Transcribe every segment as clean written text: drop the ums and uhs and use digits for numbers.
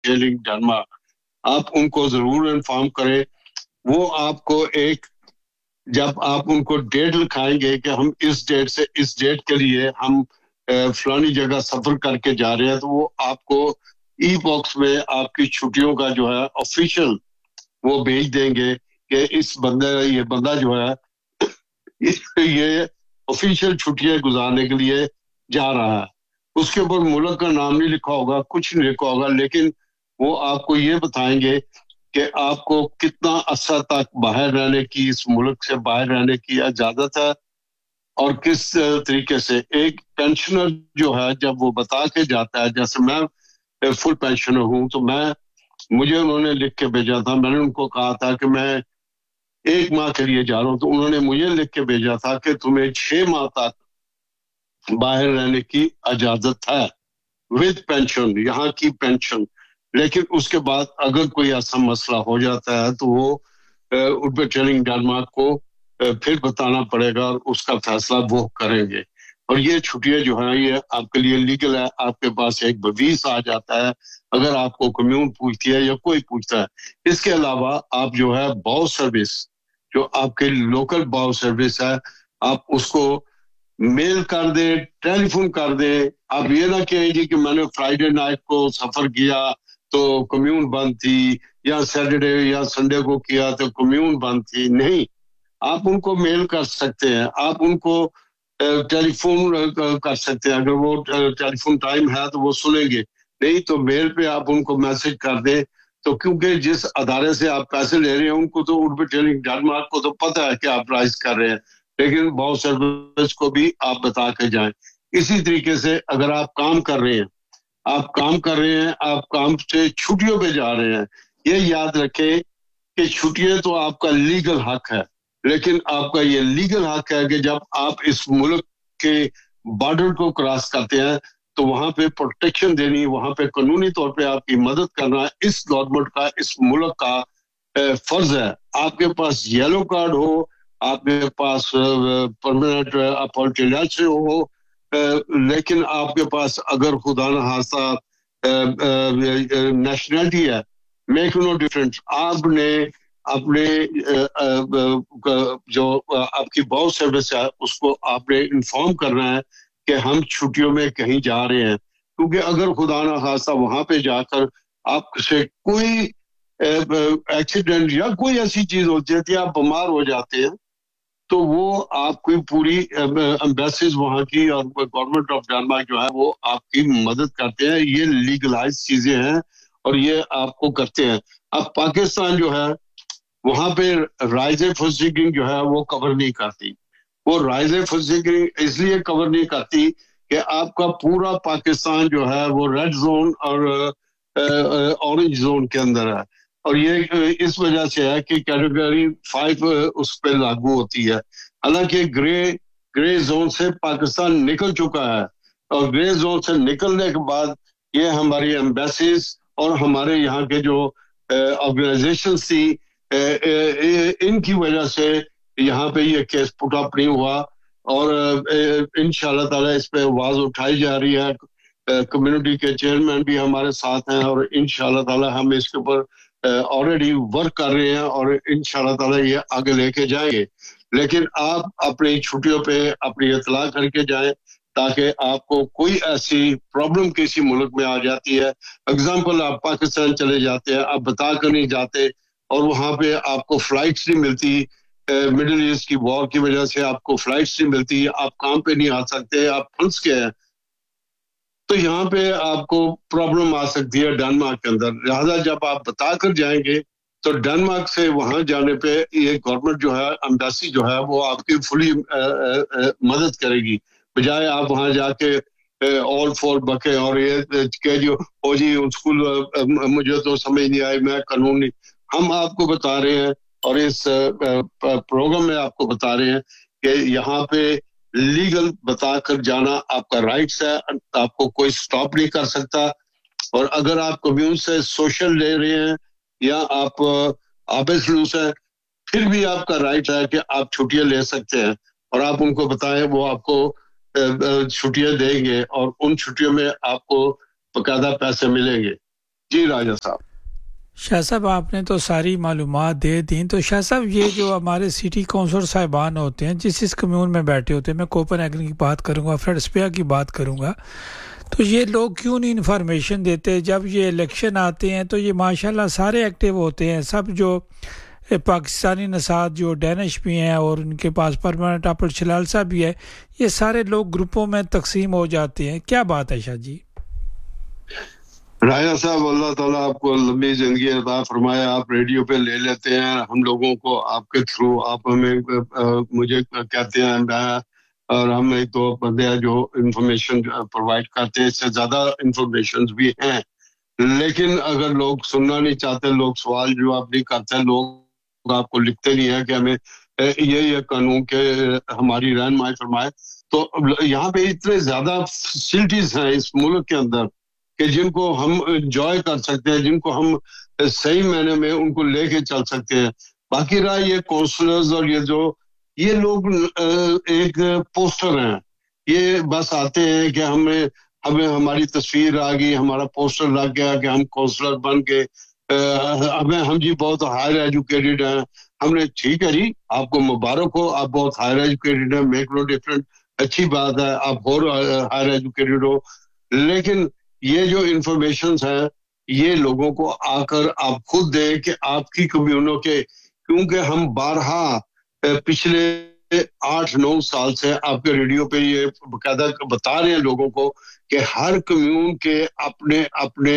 Gelling Denmark, आप उनको जरूर इन्फॉर्म करें। वो आपको एक, जब आप उनको डेट लिखाएंगे कि हम इस डेट से इस डेट के लिए हम फलानी जगह सफर करके जा रहे हैं, तो वो आपको ई बॉक्स में आपकी छुट्टियों का जो है ऑफिशियल वो भेज देंगे कि इस ये बंदा जो है ये ऑफिशियल छुट्टियां गुजारने के लिए जा रहा है। उसके ऊपर मुल्क का नाम नहीं लिखा होगा, कुछ नहीं लिखा होगा, लेकिन वो आपको ये बताएंगे कि आपको कितना अरसा तक बाहर रहने की, इस मुल्क से बाहर रहने की इजाजत है और किस तरीके से। एक पेंशनर जो है जब वो बता के जाता है, जैसे मैं फुल पेंशनर हूं, तो मुझे उन्होंने लिख के भेजा था, मैंने उनको कहा था कि मैं 1 माह के लिए जा रहा हूं, तो उन्होंने मुझे लिख के भेजा था कि तुम्हें 6 माह तक बाहर रहने की इजाजत है विद पेंशन, यहाँ की पेंशन। लेकिन उसके बाद अगर कोई ऐसा मसला हो जाता है तो वो उर्बेटेलिंग डेनमार्क को फिर बताना पड़ेगा और उसका फैसला वो करेंगे। और ये छुट्टियां जो है ये आपके लिए लीगल है, आपके पास एक बवीस आ जाता है अगर आपको कम्यून पूछती है या कोई पूछता है। इसके अलावा आप जो है बाउ सर्विस, जो आपके लोकल बाउ सर्विस है, आप उसको मेल कर दे, टेलीफोन कर दे। आप ये ना कहेंगे कि मैंने फ्राइडे नाइट को सफर किया तो कम्यून बंद थी, या सैटरडे या संडे को किया तो कम्यून बंद थी। नहीं, आप उनको मेल कर सकते हैं, आप उनको टेलीफोन कर सकते हैं। अगर वो टेलीफोन टाइम है तो वो सुनेंगे, नहीं तो मेल पे आप उनको मैसेज कर दें। तो क्योंकि जिस अदारे से आप पैसे ले रहे हैं उनको तो उर्बेटेलिंग डेनमार्क को तो पता है कि आप राइज कर रहे हैं, लेकिन बहुत सर्विस को भी आप बता के जाएं। इसी तरीके से अगर आप काम कर रहे हैं, आप काम से छुट्टियों पे जा रहे हैं, ये याद रखें कि छुट्टियां तो आपका लीगल हक है, लेकिन आपका ये लीगल हक है कि जब आप इस मुल्क के बॉर्डर को क्रॉस करते हैं तो वहां पे प्रोटेक्शन देनी, वहां पे कानूनी तौर पे आपकी मदद करना इस गवर्नमेंट का, इस मुल्क का फर्ज है। आपके पास येलो कार्ड हो, आपके पास परमानेंट अपॉइंटेड हो, लेकिन आपके पास अगर खुदा न खास्ता नेशनलिटी है, मेक नो डिफरेंस। आपने अपने जो आपकी बाउ सर्विस है उसको आपने इन्फॉर्म करना है कि हम छुट्टियों में कहीं जा रहे हैं, क्योंकि अगर खुदा न खास्ता वहां पे जाकर आपसे कोई एक्सीडेंट या कोई ऐसी चीज हो जाती है, आप बीमार हो जाते हैं, तो वो आपकी पूरी एम्बेसीज वहां की और गवर्नमेंट ऑफ डेनमार्क जो है वो आपकी मदद करते हैं। ये लीगलाइज चीजें हैं और ये आपको करते हैं। अब पाकिस्तान जो है वहां पे राइज फुसिकिंग जो है वो कवर नहीं करती। वो राइज फुसिकिंग इसलिए कवर नहीं करती कि आपका पूरा पाकिस्तान जो है वो रेड जोन और ऑरेंज जोन के अंदर है, और ये इस वजह से है कि कैटेगरी 5 उस पर लागू होती है। हालांकि ग्रे जोन से पाकिस्तान निकल चुका है, और ग्रे जोन से निकलने के बाद ये हमारी एम्बेसीज और हमारे यहाँ के जो ऑर्गेनाइजेशन थी, इनकी वजह से यहाँ पे ये केस पुट अप नहीं हुआ, और इंशाल्लाह ताला इस पे आवाज उठाई जा रही है। कम्युनिटी के चेयरमैन भी हमारे साथ हैं और इंशाल्लाह ताला हम इसके ऊपर ऑलरेडी वर्क कर रहे हैं और इंशाल्लाह ताला ये आगे लेके जाएंगे। लेकिन आप अपनी छुट्टियों पे अपनी इतला करके जाएं ताकि आपको कोई ऐसी प्रॉब्लम किसी मुल्क में आ जाती है, एग्जाम्पल आप पाकिस्तान चले जाते हैं, आप बता कर नहीं जाते और वहां पे आपको फ्लाइट्स नहीं मिलती, मिडिल ईस्ट की वॉर की वजह से आपको फ्लाइट्स नहीं मिलती, आप काम पे नहीं आ सकते, आप फंस गए हैं, तो यहाँ पे आपको प्रॉब्लम आ सकती है डेनमार्क के अंदर। लिहाजा जब आप बताकर जाएंगे तो डेनमार्क से वहां जाने पे ये गवर्नमेंट जो है, एम्बेसी जो है वो आपकी फुली मदद करेगी, बजाय आप वहां जाके ऑल फॉर बके और ये कह जो हो जी स्कूल मुझे तो समझ नहीं आई, मैं कानून नहीं। हम आपको बता रहे हैं और इस प्रोग्राम में आपको बता रहे हैं कि यहाँ पे लीगल बताकर जाना आपका राइट्स है, आपको कोई स्टॉप नहीं कर सकता। और अगर आप कम्यून से सोशल ले रहे हैं या आप आबिस लूस है, फिर भी आपका राइट है कि आप छुट्टियां ले सकते हैं, और आप उनको बताएं वो आपको छुट्टियां देंगे और उन छुट्टियों में आपको बकायदा पैसे मिलेंगे। جی راجہ صاحب. شاہ صاحب آپ نے تو ساری معلومات دے دیں. تو شاہ صاحب یہ جو ہمارے سٹی کونسلر صاحبان ہوتے ہیں جس کمیون میں بیٹھے ہوتے ہیں، میں کوپن ایگن کی بات کروں گا، فریڈ اسپیا کی بات کروں گا، تو یہ لوگ کیوں نہیں انفارمیشن دیتے؟ جب یہ الیکشن آتے ہیں تو یہ ماشاءاللہ سارے ایکٹیو ہوتے ہیں، سب جو پاکستانی نژاد جو ڈینش بھی ہیں اور ان کے پاس پرماننٹ آپریٹر شلال صاحب بھی ہے، یہ سارے لوگ گروپوں میں تقسیم ہو جاتے ہیں. کیا بات ہے شاہ جی؟ راجہ صاحب اللہ تعالیٰ آپ کو لمبی زندگی عطا فرمائے. آپ ریڈیو پہ لے لیتے ہیں ہم لوگوں کو، آپ کے تھرو آپ ہمیں مجھے کہتے ہیں میں اور ہم ایک دو بندے ہیں جو انفارمیشن پرووائڈ کرتے ہیں. اس سے زیادہ انفارمیشن بھی ہیں، لیکن اگر لوگ سننا نہیں چاہتے، لوگ سوال جواب نہیں کرتے، لوگ آپ کو لکھتے نہیں ہے کہ ہمیں یہ قانون کے ہماری رہنمائی فرمائے. تو یہاں پہ اتنے زیادہ فیسلٹیز ہیں اس ملک کے اندر کہ جن کو ہم انجوائے کر سکتے ہیں، جن کو ہم صحیح معنی میں ان کو لے کے چل سکتے ہیں. باقی رہا یہ کونسلرز اور یہ لوگ ایک پوسٹر ہیں. یہ بس آتے ہیں کہ ہمیں ہماری تصویر آ گئی، ہمارا پوسٹر لگ گیا کہ ہم کونسلر بن کے ہم جی بہت ہائر ایجوکیٹڈ ہیں. ہم نے ٹھیک ہے جی، آپ کو مبارک ہو، آپ بہت ہائر ایجوکیٹڈ ہیں، میک نو ڈفرنٹ، اچھی بات ہے، آپ اور ہائر ایجوکیٹڈ ہو. لیکن یہ جو انفارمیشنز ہیں یہ لوگوں کو آ کر آپ خود دیں کہ آپ کی کمیونوں کے، کیونکہ ہم بارہا پچھلے 8-9 سال سے آپ کے ریڈیو پہ یہ باقاعدہ بتا رہے ہیں لوگوں کو کہ ہر کمیون کے اپنے اپنے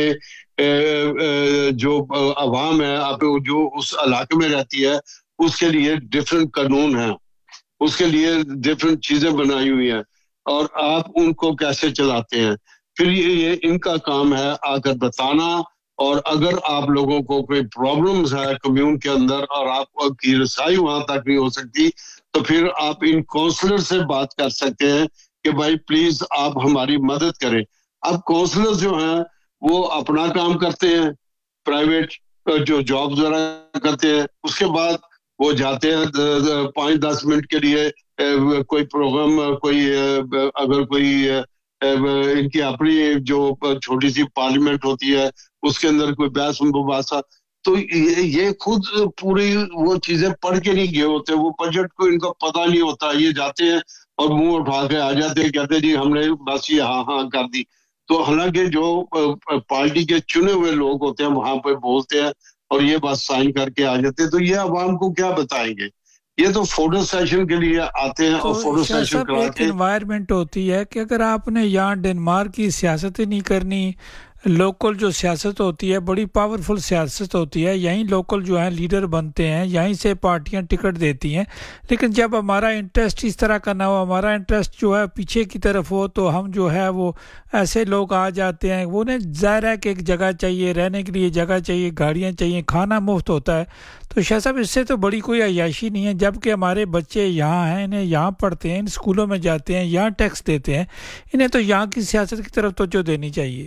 جو عوام ہے، جو اس علاقے میں رہتی ہے، اس کے لیے ڈفرینٹ قانون ہیں، اس کے لیے ڈفرینٹ چیزیں بنائی ہوئی ہیں، اور آپ ان کو کیسے چلاتے ہیں. پھر یہ ان کا کام ہے آ کر بتانا. اور اگر آپ لوگوں کو کوئی پرابلمز ہے کمیون کے اندر اور آپ کی رسائی وہاں تک نہیں ہو سکتی، تو پھر آپ ان کونسلر سے بات کر سکتے ہیں کہ بھائی پلیز آپ ہماری مدد کریں. اب کونسلر جو ہیں وہ اپنا کام کرتے ہیں، پرائیویٹ جو جابز وغیرہ کرتے ہیں، اس کے بعد وہ جاتے ہیں 5-10 منٹ کے لیے کوئی پروگرام، اگر کوئی ان کی اپنی جو چھوٹی سی پارلیمنٹ ہوتی ہے اس کے اندر کوئی بحث مباحثہ، تو یہ خود پوری وہ چیزیں پڑھ کے نہیں گئے ہوتے، وہ بجٹ کو ان کا پتہ نہیں ہوتا. یہ جاتے ہیں اور منہ اٹھا کے آ جاتے ہیں، کہتے ہیں جی ہم نے بس یہ ہاں کر دی. تو حالانکہ جو پارٹی کے چنے ہوئے لوگ ہوتے ہیں وہاں پہ بولتے ہیں اور یہ بات سائن کر کے آ جاتے ہیں. تو یہ عوام کو کیا بتائیں گے؟ یہ تو فوٹو سیشن کے لیے آتے ہیں اور تو فوٹو شاہ سیشن صاحب کرا ایک کے. انوائرمنٹ ہوتی ہے کہ اگر آپ نے یہاں ڈنمارک کی سیاست ہی نہیں کرنی، لوکل جو سیاست ہوتی ہے بڑی پاورفل سیاست ہوتی ہے، یہیں لوکل جو ہیں لیڈر بنتے ہیں، یہیں سے پارٹیاں ٹکٹ دیتی ہیں. لیکن جب ہمارا انٹرسٹ اس طرح کا نہ ہو، ہمارا انٹرسٹ جو ہے پیچھے کی طرف ہو، تو ہم جو ہے وہ ایسے لوگ آ جاتے ہیں. وہ نے ظاہر ہے کہ ایک جگہ چاہیے، رہنے کے لیے جگہ چاہیے، گاڑیاں چاہیے، کھانا مفت ہوتا ہے. تو شاہ صاحب اس سے تو بڑی کوئی عیاشی نہیں ہے، جبکہ ہمارے بچے یہاں ہیں، انہیں یہاں پڑھتے ہیں، ان اسکولوں میں جاتے ہیں، یہاں ٹیکس دیتے ہیں، انہیں تو یہاں کی سیاست کی طرف توجہ دینی چاہیے.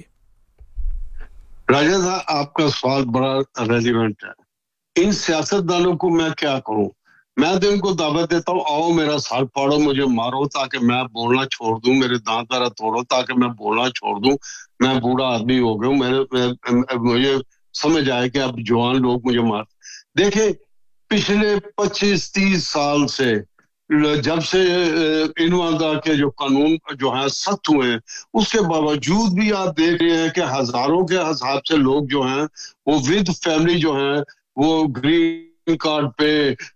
راجہ صاحب آپ کا سوال بڑا ریلیونٹ ہے. ان سیاستدانوں کو میں کیا کروں؟ میں تو ان کو دعوت دیتا ہوں، آؤ میرا سر پاڑو، مجھے مارو تاکہ میں بولنا چھوڑ دوں، میرے دانت ذرا توڑو تاکہ میں بولنا چھوڑ دوں. میں بوڑھا آدمی ہو گیا ہوں، مجھے سمجھ آئے کہ اب جوان لوگ مجھے مار. دیکھیں پچھلے 25-30 سال سے جب سے انواندا کے جو قانون جو ہیں سخت ہوئے ہیں، اس کے باوجود بھی آپ دیکھ رہے ہیں کہ ہزاروں کے حساب سے لوگ جو ہیں وہ ود فیملی جو ہیں وہ گرین کارڈ پہ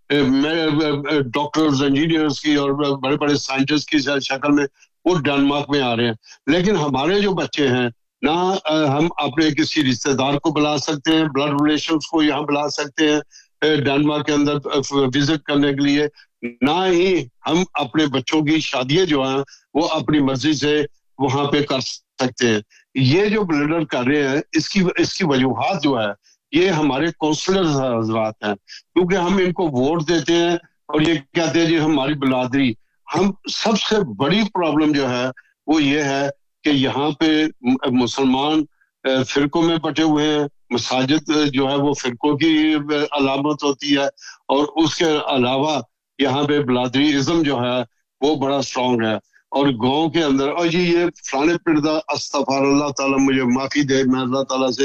ڈاکٹرز، انجینئرز کی اور بڑے بڑے سائنٹسٹ کی شکل میں وہ ڈنمارک میں آ رہے ہیں. لیکن ہمارے جو بچے ہیں نہ ہم اپنے کسی رشتہ دار کو بلا سکتے ہیں، بلڈ ریلیشنز کو یہاں بلا سکتے ہیں ڈنمارک کے اندر وزٹ کرنے کے لیے، نہ ہی ہم اپنے بچوں کی شادیاں جو ہیں وہ اپنی مرضی سے وہاں پہ کر سکتے ہیں. یہ جو بلڈر کر رہے ہیں اس کی وجوہات جو ہے یہ ہمارے کونسلر حضرات ہیں، کیونکہ ہم ان کو ووٹ دیتے ہیں اور یہ کہتے ہیں جی ہماری برادری. ہم سب سے بڑی پرابلم جو ہے وہ یہ ہے کہ یہاں پہ مسلمان فرقوں میں بٹے ہوئے ہیں. مساجد جو ہے وہ فرقوں کی علامت ہوتی ہے، اور اس کے علاوہ یہاں پہ برادری ازم جو ہے وہ بڑا سٹرونگ ہے. اور گاؤں کے اندر اور جی یہ فلانے پردہ استغفر اللہ تعالیٰ مجھے معافی دے، میں اللہ تعالیٰ سے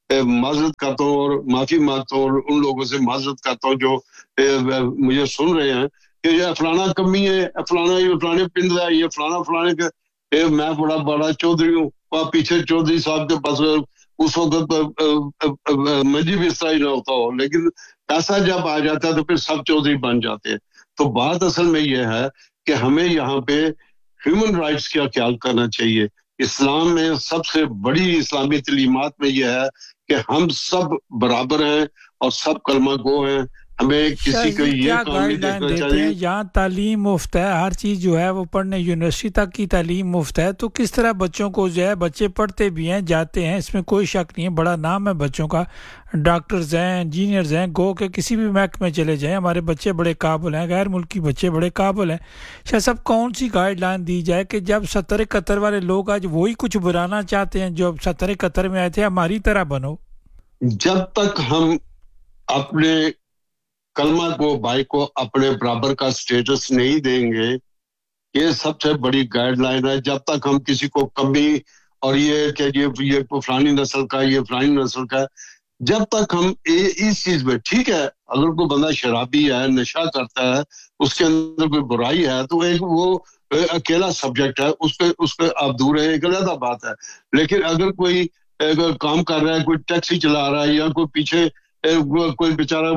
معذرت کرتا ہوں اور معافی مانگتا ہوں اور ان لوگوں سے معذرت کرتا ہوں جو مجھے سن رہے ہیں کہ یہ فلانا کمی ہے، فلانا یہ فلانے پنڈ ہے، یہ فلانے کا میں بڑا چودھری ہوں، پیچھے چودھری صاحب کے پاس اس وقت مجھے بھی اس طرح ہی نہ ہوتا ہو، لیکن ایسا جب آ جاتا ہے تو پھر سب چودھری بن جاتے ہیں. تو بات اصل میں یہ ہے کہ ہمیں یہاں پہ ہیومن رائٹس کا خیال کرنا چاہیے. اسلام میں سب سے بڑی اسلامی تعلیمات میں یہ ہے کہ ہم سب برابر ہیں اور سب کلمہ گو ہیں. ہمیں کسی کو یہ کیا کام نہیں گائیڈ لائن دیکھنا دیتے چاہیے. ہیں؟ یہاں تعلیم مفت ہے، ہر چیز جو ہے وہ پڑھنے یونیورسٹی تک کی تعلیم مفت ہے، تو کس طرح بچوں کو جو ہے، بچے پڑھتے بھی ہیں جاتے ہیں، اس میں کوئی شک نہیں ہے، بڑا نام ہے بچوں کا، ڈاکٹرز ہیں، انجینئرز ہیں، گو کہ کسی بھی محکمے چلے جائیں ہمارے بچے بڑے قابل ہیں، غیر ملکی بچے بڑے قابل ہیں. شاہ صاحب کون سی گائیڈ لائن دی جائے کہ جب 70-71 والے لوگ آج وہی کچھ بنانا چاہتے ہیں جو 70-71 میں آئے تھے، ہماری طرح بنو؟ جب تک ہم اپنے کلمہ کو بھائی کو اپنے برابر کا سٹیٹس نہیں دیں گے، یہ سب سے بڑی گائیڈ لائن ہے. جب تک ہم کسی کو کمی اور یہ کہ یہ فلانی نسل کا، یہ فلانی نسل کا، جب تک ہم اس چیز میں ٹھیک ہے، اگر کوئی بندہ شرابی ہے، نشہ کرتا ہے، اس کے اندر کوئی برائی ہے تو ایک وہ اکیلا سبجیکٹ ہے، اس پہ آپ دور ہیں، ایک علیحدہ بات ہے. لیکن اگر کوئی کام کر رہا ہے، کوئی ٹیکسی چلا رہا ہے یا کوئی پیچھے کوئی بیچارہ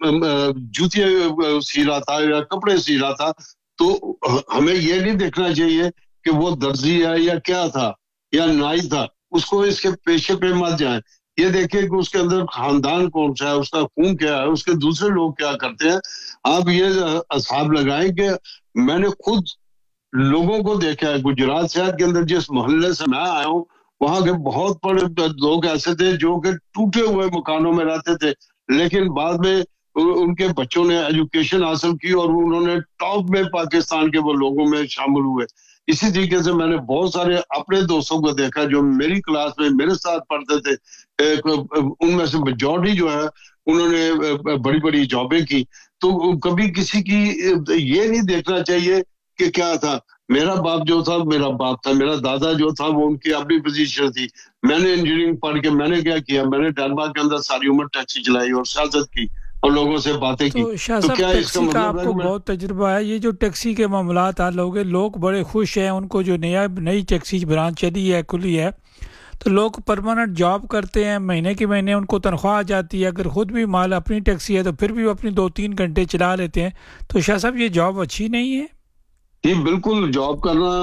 جوتیاں سی رہا تھا یا کپڑے سی رہا تھا، تو ہمیں یہ نہیں دیکھنا چاہیے کہ وہ درزی ہے یا کیا تھا یا نائی تھا، اس کو اس کے پیشے پہ مت جائیں. یہ دیکھیں کہ اس کے اندر خاندان کون سا ہے، اس کا خون کیا ہے، اس کے دوسرے لوگ کیا کرتے ہیں. آپ یہ حساب لگائیں کہ میں نے خود لوگوں کو دیکھا ہے گجرات شہر کے اندر، جس محلے سے میں آیا ہوں وہاں کے بہت بڑے لوگ ایسے تھے جو کہ ٹوٹے ہوئے مکانوں میں رہتے تھے، لیکن بعد میں ان کے بچوں نے ایجوکیشن حاصل کی اور انہوں نے ٹاپ میں پاکستان کے وہ لوگوں میں شامل ہوئے. اسی طریقے سے میں نے بہت سارے اپنے دوستوں کو دیکھا جو میری کلاس میں میرے ساتھ پڑھتے تھے، ان میں سے میجورٹی جو ہے انہوں نے بڑی بڑی جابیں کی. تو کبھی کسی کی یہ نہیں دیکھنا چاہیے کہ کیا تھا. میرا باپ جو تھا میرا باپ تھا، میرا دادا جو تھا وہ ان کی اپنی پوزیشن تھی. میں نے انجینئرنگ پڑھ کے میں نے کیا کیا، میں نے ڈینمارک کے اندر ساری عمر ٹیکسی چلائی اور سیاست کی اور لوگوں سے باتیں کی. تو شاہ تو صاحب کیا اس کا ٹیکسی کا مطلب آپ ہے کو کہ میں بہت تجربہ ہے، یہ جو ٹیکسی کے معاملات حل ہو گئے، لوگ بڑے خوش ہیں، ان کو جو نئی ٹیکسی برانچ چلی ہے، کھلی ہے، تو لوگ پرماننٹ جاب کرتے ہیں، مہینے کے مہینے ان کو تنخواہ آ جاتی ہے، اگر خود بھی مال اپنی ٹیکسی ہے تو پھر بھی وہ اپنی 2-3 گھنٹے چلا لیتے ہیں. تو شاہ صاحب یہ جاب اچھی نہیں ہے؟ جی بالکل، جاب کرنا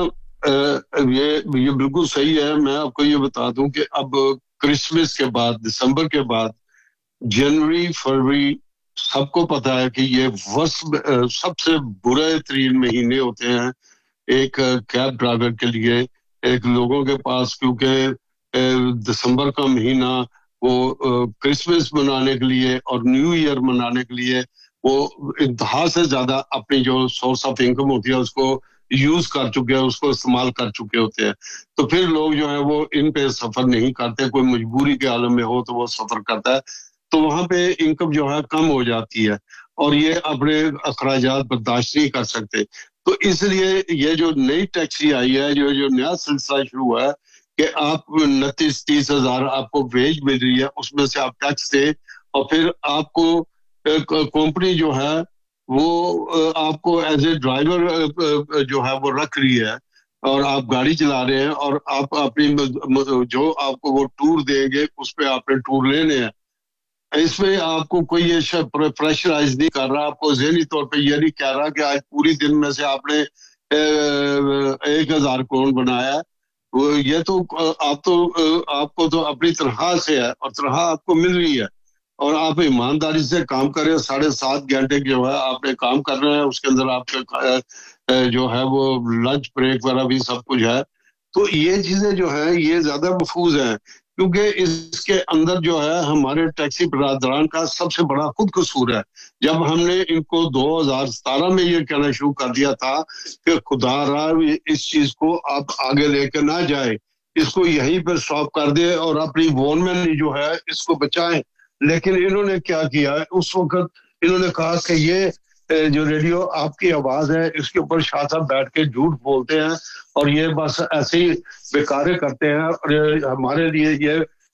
یہ بالکل صحیح ہے. میں آپ کو یہ بتا دوں کہ اب کرسمس کے بعد، دسمبر کے بعد، جنوری فروری سب کو پتا ہے کہ یہ سب سے برے ترین مہینے ہوتے ہیں ایک کیب ڈرائیور کے لیے، ایک لوگوں کے پاس، کیونکہ دسمبر کا مہینہ وہ کرسمس منانے کے لیے اور نیو ایئر منانے کے لیے وہ انتہا سے زیادہ اپنی جو سورس آف انکم ہوتی ہے اس کو یوز کر چکے ہیں، اس کو استعمال کر چکے ہوتے ہیں. تو پھر لوگ جو ہیں وہ ان پہ سفر نہیں کرتے، کوئی مجبوری کے عالم میں ہو تو وہ سفر کرتا ہے، تو وہاں پہ انکم جو ہے کم ہو جاتی ہے اور یہ اپنے اخراجات برداشت نہیں کر سکتے. تو اس لیے یہ جو نئی ٹیکسی آئی ہے، جو نیا سلسلہ شروع ہوا ہے کہ آپ 29-30 ہزار آپ کو ویج مل رہی ہے، اس میں سے آپ ٹیکس دیں اور پھر آپ کو کمپنی جو ہے وہ آپ کو ایز اے ڈرائیور جو ہے وہ رکھ رہی ہے اور آپ گاڑی چلا رہے ہیں اور آپ اپنی جو آپ کو وہ ٹور دیں گے اس پہ آپ نے ٹور لینے ہیں. اس میں آپ کو کوئی یہ پریشرائز نہیں کر رہا، آپ کو ذہنی طور پہ یہ نہیں کہہ رہا کہ آج پوری دن میں سے آپ نے 1000 کروڑ بنایا ہے. یہ تو آپ کو تو اپنی تنخواہ سے ہے اور تنخواہ آپ کو مل رہی ہے اور آپ ایمانداری سے کام کریں. 7.5 گھنٹے جو ہے آپ نے کام کرنا ہے، اس کے اندر آپ کا جو ہے وہ لنچ بریک وغیرہ بھی سب کچھ ہے. تو یہ چیزیں جو ہے یہ زیادہ محفوظ ہیں، کیونکہ اس کے اندر جو ہے ہمارے ٹیکسی برادران کا سب سے بڑا خود قصور ہے. جب ہم نے ان کو 2017 میں یہ کہنا شروع کر دیا تھا کہ خدا را اس چیز کو آپ آگے لے کے نہ جائیں، اس کو یہیں پر سٹاپ کر دیں اور اپنی گورنمنٹ جو ہے اس کو بچائیں، لیکن انہوں نے کیا کیا؟ اس وقت انہوں نے کہا کہ یہ جو ریڈیو آپ کی آواز ہے اس کے اوپر شاہ صاحب بیٹھ کے جھوٹ بولتے ہیں اور یہ بس ایسے ہی بیکارے کرتے ہیں اور ہمارے لیے یہ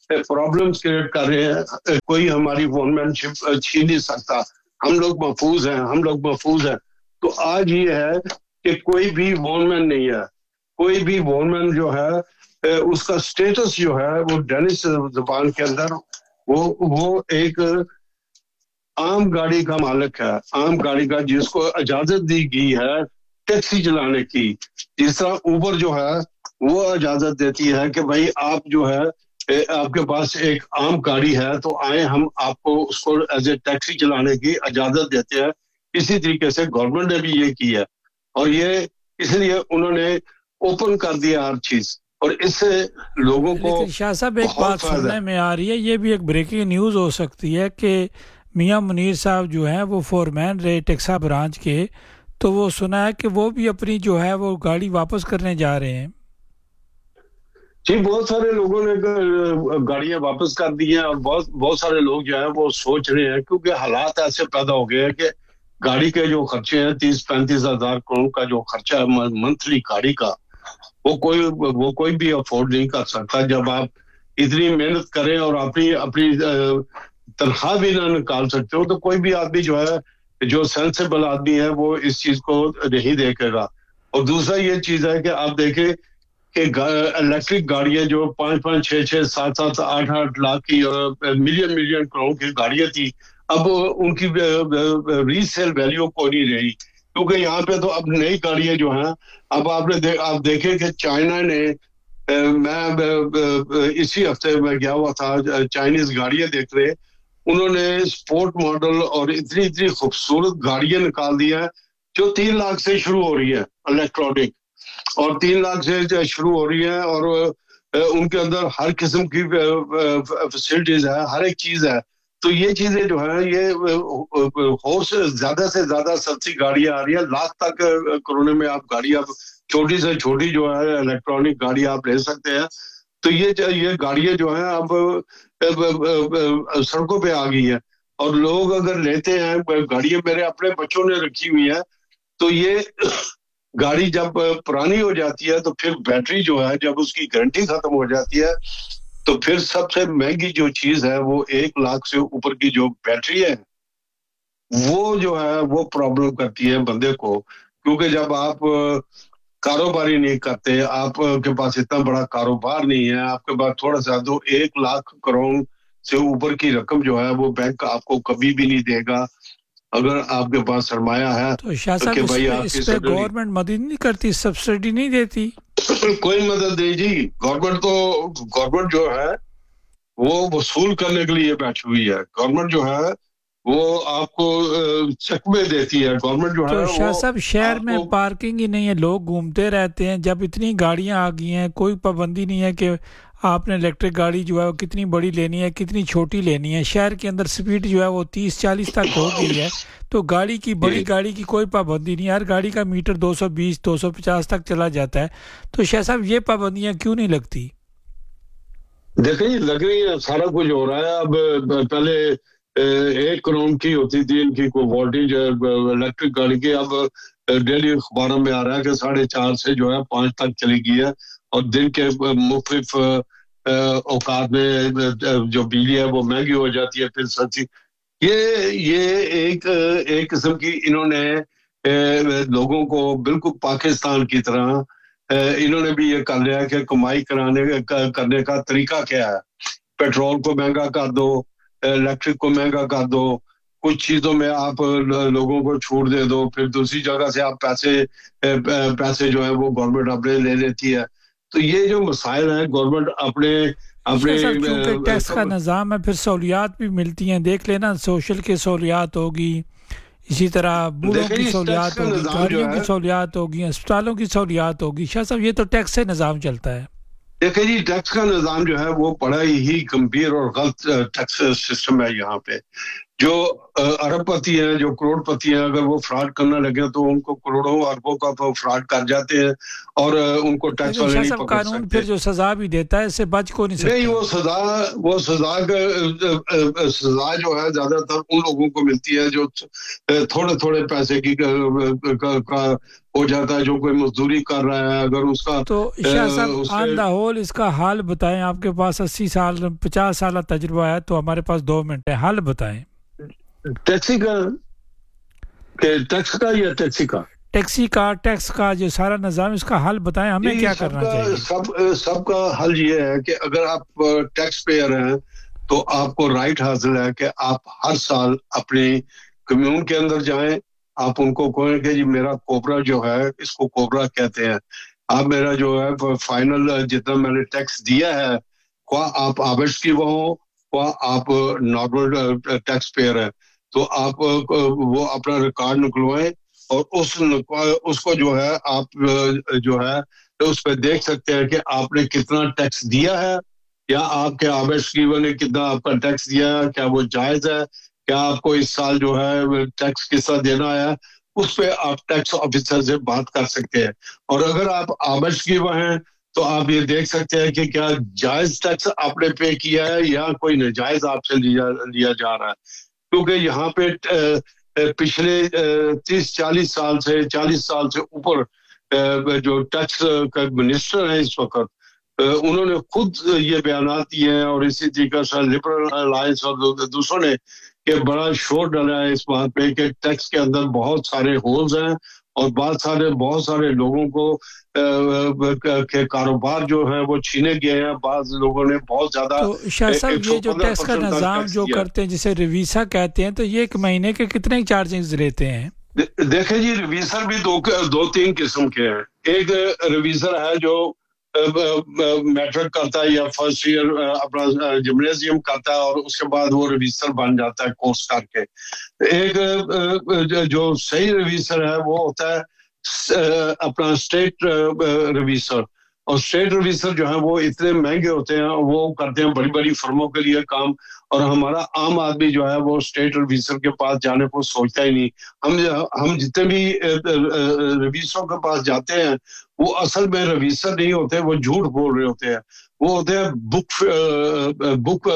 پرابلمس کریٹ کر رہے ہیں. کوئی ہماری وومن شپ چھین نہیں سکتا. ہم لوگ محفوظ ہیں. تو آج یہ ہے کہ کوئی بھی وومن نہیں ہے. کوئی بھی وومن جو ہے اس کا سٹیٹس جو ہے وہ ڈینش زبان کے اندر وہ ایک عام گاڑی کا مالک ہے. عام گاڑی کا جس کو اجازت دی گئی ہے ٹیکسی چلانے کی. جس طرح اوبر جو ہے وہ اجازت دیتی ہے کہ بھائی آپ جو ہے آپ کے پاس ایک عام گاڑی ہے تو آئیں ہم آپ کو اس کو ایز اے ٹیکسی چلانے کی اجازت دیتے ہیں. اسی طریقے سے گورنمنٹ نے بھی یہ کی ہے اور یہ اس لیے انہوں نے اوپن کر دیا ہر چیز اور اس سے لوگوں کو. لیکن شاہ صاحب ایک بات سننے میں آ رہی ہے, یہ بھی ایک بریکنگ نیوز ہو سکتی ہے کہ میاں منیر صاحب جو ہیں وہ فورمین رہے ٹیکسا برانچ کے, تو وہ سنا ہے کہ وہ بھی اپنی جو ہے وہ گاڑی واپس کرنے جا رہے ہیں. جی بہت سارے لوگوں نے گاڑیاں واپس کر دی ہیں اور بہت سارے لوگ جو ہیں وہ سوچ رہے ہیں کیونکہ حالات ایسے پیدا ہو گئے ہیں کہ گاڑی کے جو خرچے ہیں 30-35 ہزار کروڑ کا جو خرچہ ہے منتھلی گاڑی کا, وہ کوئی بھی افورڈ نہیں کر سکتا. جب آپ اتنی محنت کریں اور اپنی تنخواہ بھی نہ نکال سکتے ہو تو کوئی بھی آدمی جو ہے جو سینسیبل آدمی ہے وہ اس چیز کو نہیں دیکھے گا. اور دوسرا یہ چیز ہے کہ آپ دیکھیں کہ الیکٹرک گاڑیاں جو 5-5, 6-6, 7-7, 8-8 لاکھ کی اور ملین کروڑ کی گاڑیاں تھی, اب ان کی ری سیل ویلیو کوئی نہیں رہی کیونکہ یہاں پہ تو اب نئی گاڑیاں جو ہیں اب آپ دیکھیں کہ چائنا نے, میں اسی ہفتے میں گیا ہوا تھا چائنیز گاڑیاں دیکھ رہے, انہوں نے سپورٹ ماڈل اور اتنی خوبصورت گاڑیاں نکال دی ہیں جو 3 لاکھ سے شروع ہو رہی ہے الیکٹرانک, اور 3 لاکھ سے شروع ہو رہی ہے اور ان کے اندر ہر قسم کی فیسلٹیز ہے, ہر ایک چیز ہے. تو یہ چیزیں جو ہیں یہ زیادہ سے زیادہ سستی گاڑیاں آ رہی ہیں, لاکھ تک کروڑے میں آپ گاڑی آپ چھوٹی سے چھوٹی جو ہے الیکٹرانک گاڑی آپ لے سکتے ہیں. تو یہ گاڑیاں جو ہیں اب سڑکوں پہ آ گئی ہیں اور لوگ اگر لیتے ہیں گاڑیاں, میرے اپنے بچوں نے رکھی ہوئی ہیں, تو یہ گاڑی جب پرانی ہو جاتی ہے تو پھر بیٹری جو ہے جب اس کی گارنٹی ختم ہو جاتی ہے تو پھر سب سے مہنگی جو چیز ہے وہ 1 لاکھ سے اوپر کی جو بیٹری ہے وہ جو ہے وہ پرابلم کرتی ہے بندے کو. کیونکہ جب آپ کاروباری نہیں کرتے, آپ کے پاس اتنا بڑا کاروبار نہیں ہے, آپ کے پاس تھوڑا سا تو 1 لاکھ کروڑ سے اوپر کی رقم جو ہے وہ بینک آپ کو کبھی بھی نہیں دے گا اگر آپ کے پاس سرمایہ ہے. تو شاہ صاحب اس پہ گورنمنٹ مدد نہیں کرتی, سبسڈی نہیں دیتی؟ کوئی مدد نہیں جی. گورنمنٹ جو ہے وہ وصول کرنے کے لیے بیٹھی ہوئی ہے. گورنمنٹ جو ہے وہ آپ کو چکمے دیتی ہے. گورنمنٹ جو ہے تو شاہ صاحب شہر میں پارکنگ ہی نہیں ہے, لوگ گھومتے رہتے ہیں. جب اتنی گاڑیاں آ گئی ہیں کوئی پابندی نہیں ہے کہ آپ نے الیکٹرک گاڑی جو ہے وہ کتنی بڑی لینی ہے کتنی چھوٹی لینی ہے. شہر کے اندر سپیڈ جو ہے وہ 30-40 تک ہو گئی ہے, تو گاڑی کی بڑی گاڑی کی کوئی پابندی نہیں ہے. ہر گاڑی کا میٹر 220-250 تک چلا جاتا ہے. تو شاہ صاحب یہ پابندیاں کیوں نہیں لگتی؟ دیکھیں جی لگ رہی ہیں, سارا کچھ ہو رہا ہے. اب پہلے 1 کروڑ کی ہوتی تھی ان کی کوئی وولٹیج الیکٹرک گاڑی کی, اب ڈیلی اخباروں میں آ رہا ہے کہ 4.5 سے جو ہے 5 تک چلی گئی ہے, اور دن کے مختلف اوقات میں جو بجلی ہے وہ مہنگی ہو جاتی ہے پھر سستی. یہ ایک قسم کی انہوں نے لوگوں کو بالکل پاکستان کی طرح انہوں نے بھی یہ کر لیا کہ کمائی کرنے کا طریقہ کیا ہے. پیٹرول کو مہنگا کر دو, الیکٹرک کو مہنگا کر دو, کچھ چیزوں میں آپ لوگوں کو چھوٹ دے دو, پھر دوسری جگہ سے آپ پیسے جو ہے وہ گورنمنٹ اپنے لے لیتی ہے. تو یہ جو مسائل ہیں گورنمنٹ اپنے چونکہ ٹیکس کا نظام ہے پھر سہولیات بھی ملتی ہیں. دیکھ لینا سوشل کی سہولیات ہوگی, اسی طرح بوڑھوں کی سہولیات ہوگی, گاڑیوں کی سہولیات ہوگی, اسپتالوں کی سہولیات ہوگی. شاہ صاحب یہ تو ٹیکس سے نظام چلتا ہے. دیکھیں جی ٹیکس کا نظام جو ہے وہ بڑا ہی گمبھیر اور غلط ٹیکس سسٹم ہے یہاں پہ. جو ارب پتی ہیں, جو کروڑ پتی ہیں, اگر وہ فراڈ کرنا لگے تو ان کو کروڑوں اربوں کا فراڈ کر جاتے ہیں اور ان کو ٹیکس والے نہیں پکڑ قانون سکتے. پھر جو سزا بھی دیتا ہے اس سے بچ کو نہیں سکتا. نہیں, وہ سزا جو ہے زیادہ تر ان لوگوں کو ملتی ہے جو تھوڑے پیسے کی ہو جاتا ہے, جو کوئی مزدوری کر رہا ہے. اگر اس کا تو شاہ صاحب آن دا ہول اس کا حل بتائیں. آپ کے پاس 80 سال 50 سالہ تجربہ ہے تو ہمارے پاس 2 منٹ ہے, حل بتائیں. ٹیکسی کا یا ٹیکسی کا ٹیکس کا جو سارا نظام اس کا حل بتائیں, ہمیں کیا کرنا چاہیے. سب کا حل یہ ہے کہ اگر آپ ٹیکس پیئر ہیں تو آپ کو رائٹ حاصل ہے کہ آپ ہر سال اپنی کمیون کے اندر جائیں, آپ ان کو کہیں کہ جی میرا کوبرا جو ہے, اس کو کوبرا کہتے ہیں, آپ میرا جو ہے فائنل جتنا میں نے ٹیکس دیا ہے, خواہ آپ آبش کی وہ ہوں خواہ آپ نارمل ٹیکس پیئر ہیں, تو آپ وہ اپنا ریکارڈ نکلوائیں اور اس کو جو ہے آپ جو ہے اس پہ دیکھ سکتے ہیں کہ آپ نے کتنا ٹیکس دیا ہے, یا آپ کے آبش کی نے کتنا آپ کا ٹیکس دیا ہے, کیا وہ جائز ہے, کیا آپ کو اس سال جو ہے ٹیکس کس طرح دینا ہے. اس پہ آپ ٹیکس آفیسر سے بات کر سکتے ہیں. اور اگر آپ آبش کی وہ ہیں تو آپ یہ دیکھ سکتے ہیں کہ کیا جائز ٹیکس آپ نے پے کیا ہے یا کوئی ناجائز آپ سے لیا جا رہا ہے. کیونکہ یہاں پہ پچھلے 30-40 سال سے اوپر جو ٹیکس کا منسٹر ہے اس وقت, انہوں نے خود یہ بیانات دیے ہیں, اور اسی طریقے سے لبرل الائنس اور دوسروں نے کہ بڑا شور ڈالا ہے اس بات پہ کہ ٹیکس کے اندر بہت سارے ہولز ہیں اور بہت سارے لوگوں کو کے کاروبار جو ہے وہ چھینے گئے ہیں. بعض لوگوں نے بہت زیادہ. تو شاہ صاحب یہ جو ٹیکس کا نظام جو کرتے ہیں جسے ریویسا کہتے ہیں, تو یہ ایک مہینے کے کتنے چارجز لیتے ہیں؟ دیکھیں جی, ریویزر بھی 2-3 قسم کے ہیں. ایک ریویزر ہے جو میٹرک کرتا ہے یا فرسٹ ایئر اپنا جمنیزیم کرتا ہے اور اس کے بعد وہ ریویزر بن جاتا ہے کورس کر کے. ایک جو صحیح ریویزر ہے وہ ہوتا ہے اپنا اسٹیٹ ریویزر, اور اسٹیٹ ریویزر جو ہے وہ اتنے مہنگے ہوتے ہیں, وہ کرتے ہیں بڑی بڑی فرموں کے لیے کام, اور ہمارا عام آدمی جو ہے وہ اسٹیٹ ریویزر کے پاس جانے کو سوچتا ہی نہیں. ہم جتنے بھی ریویزروں کے پاس جاتے ہیں وہ اصل میں ریویزر نہیں ہوتے, وہ جھوٹ بول رہے ہوتے ہیں. وہ ہوتے ہیں بک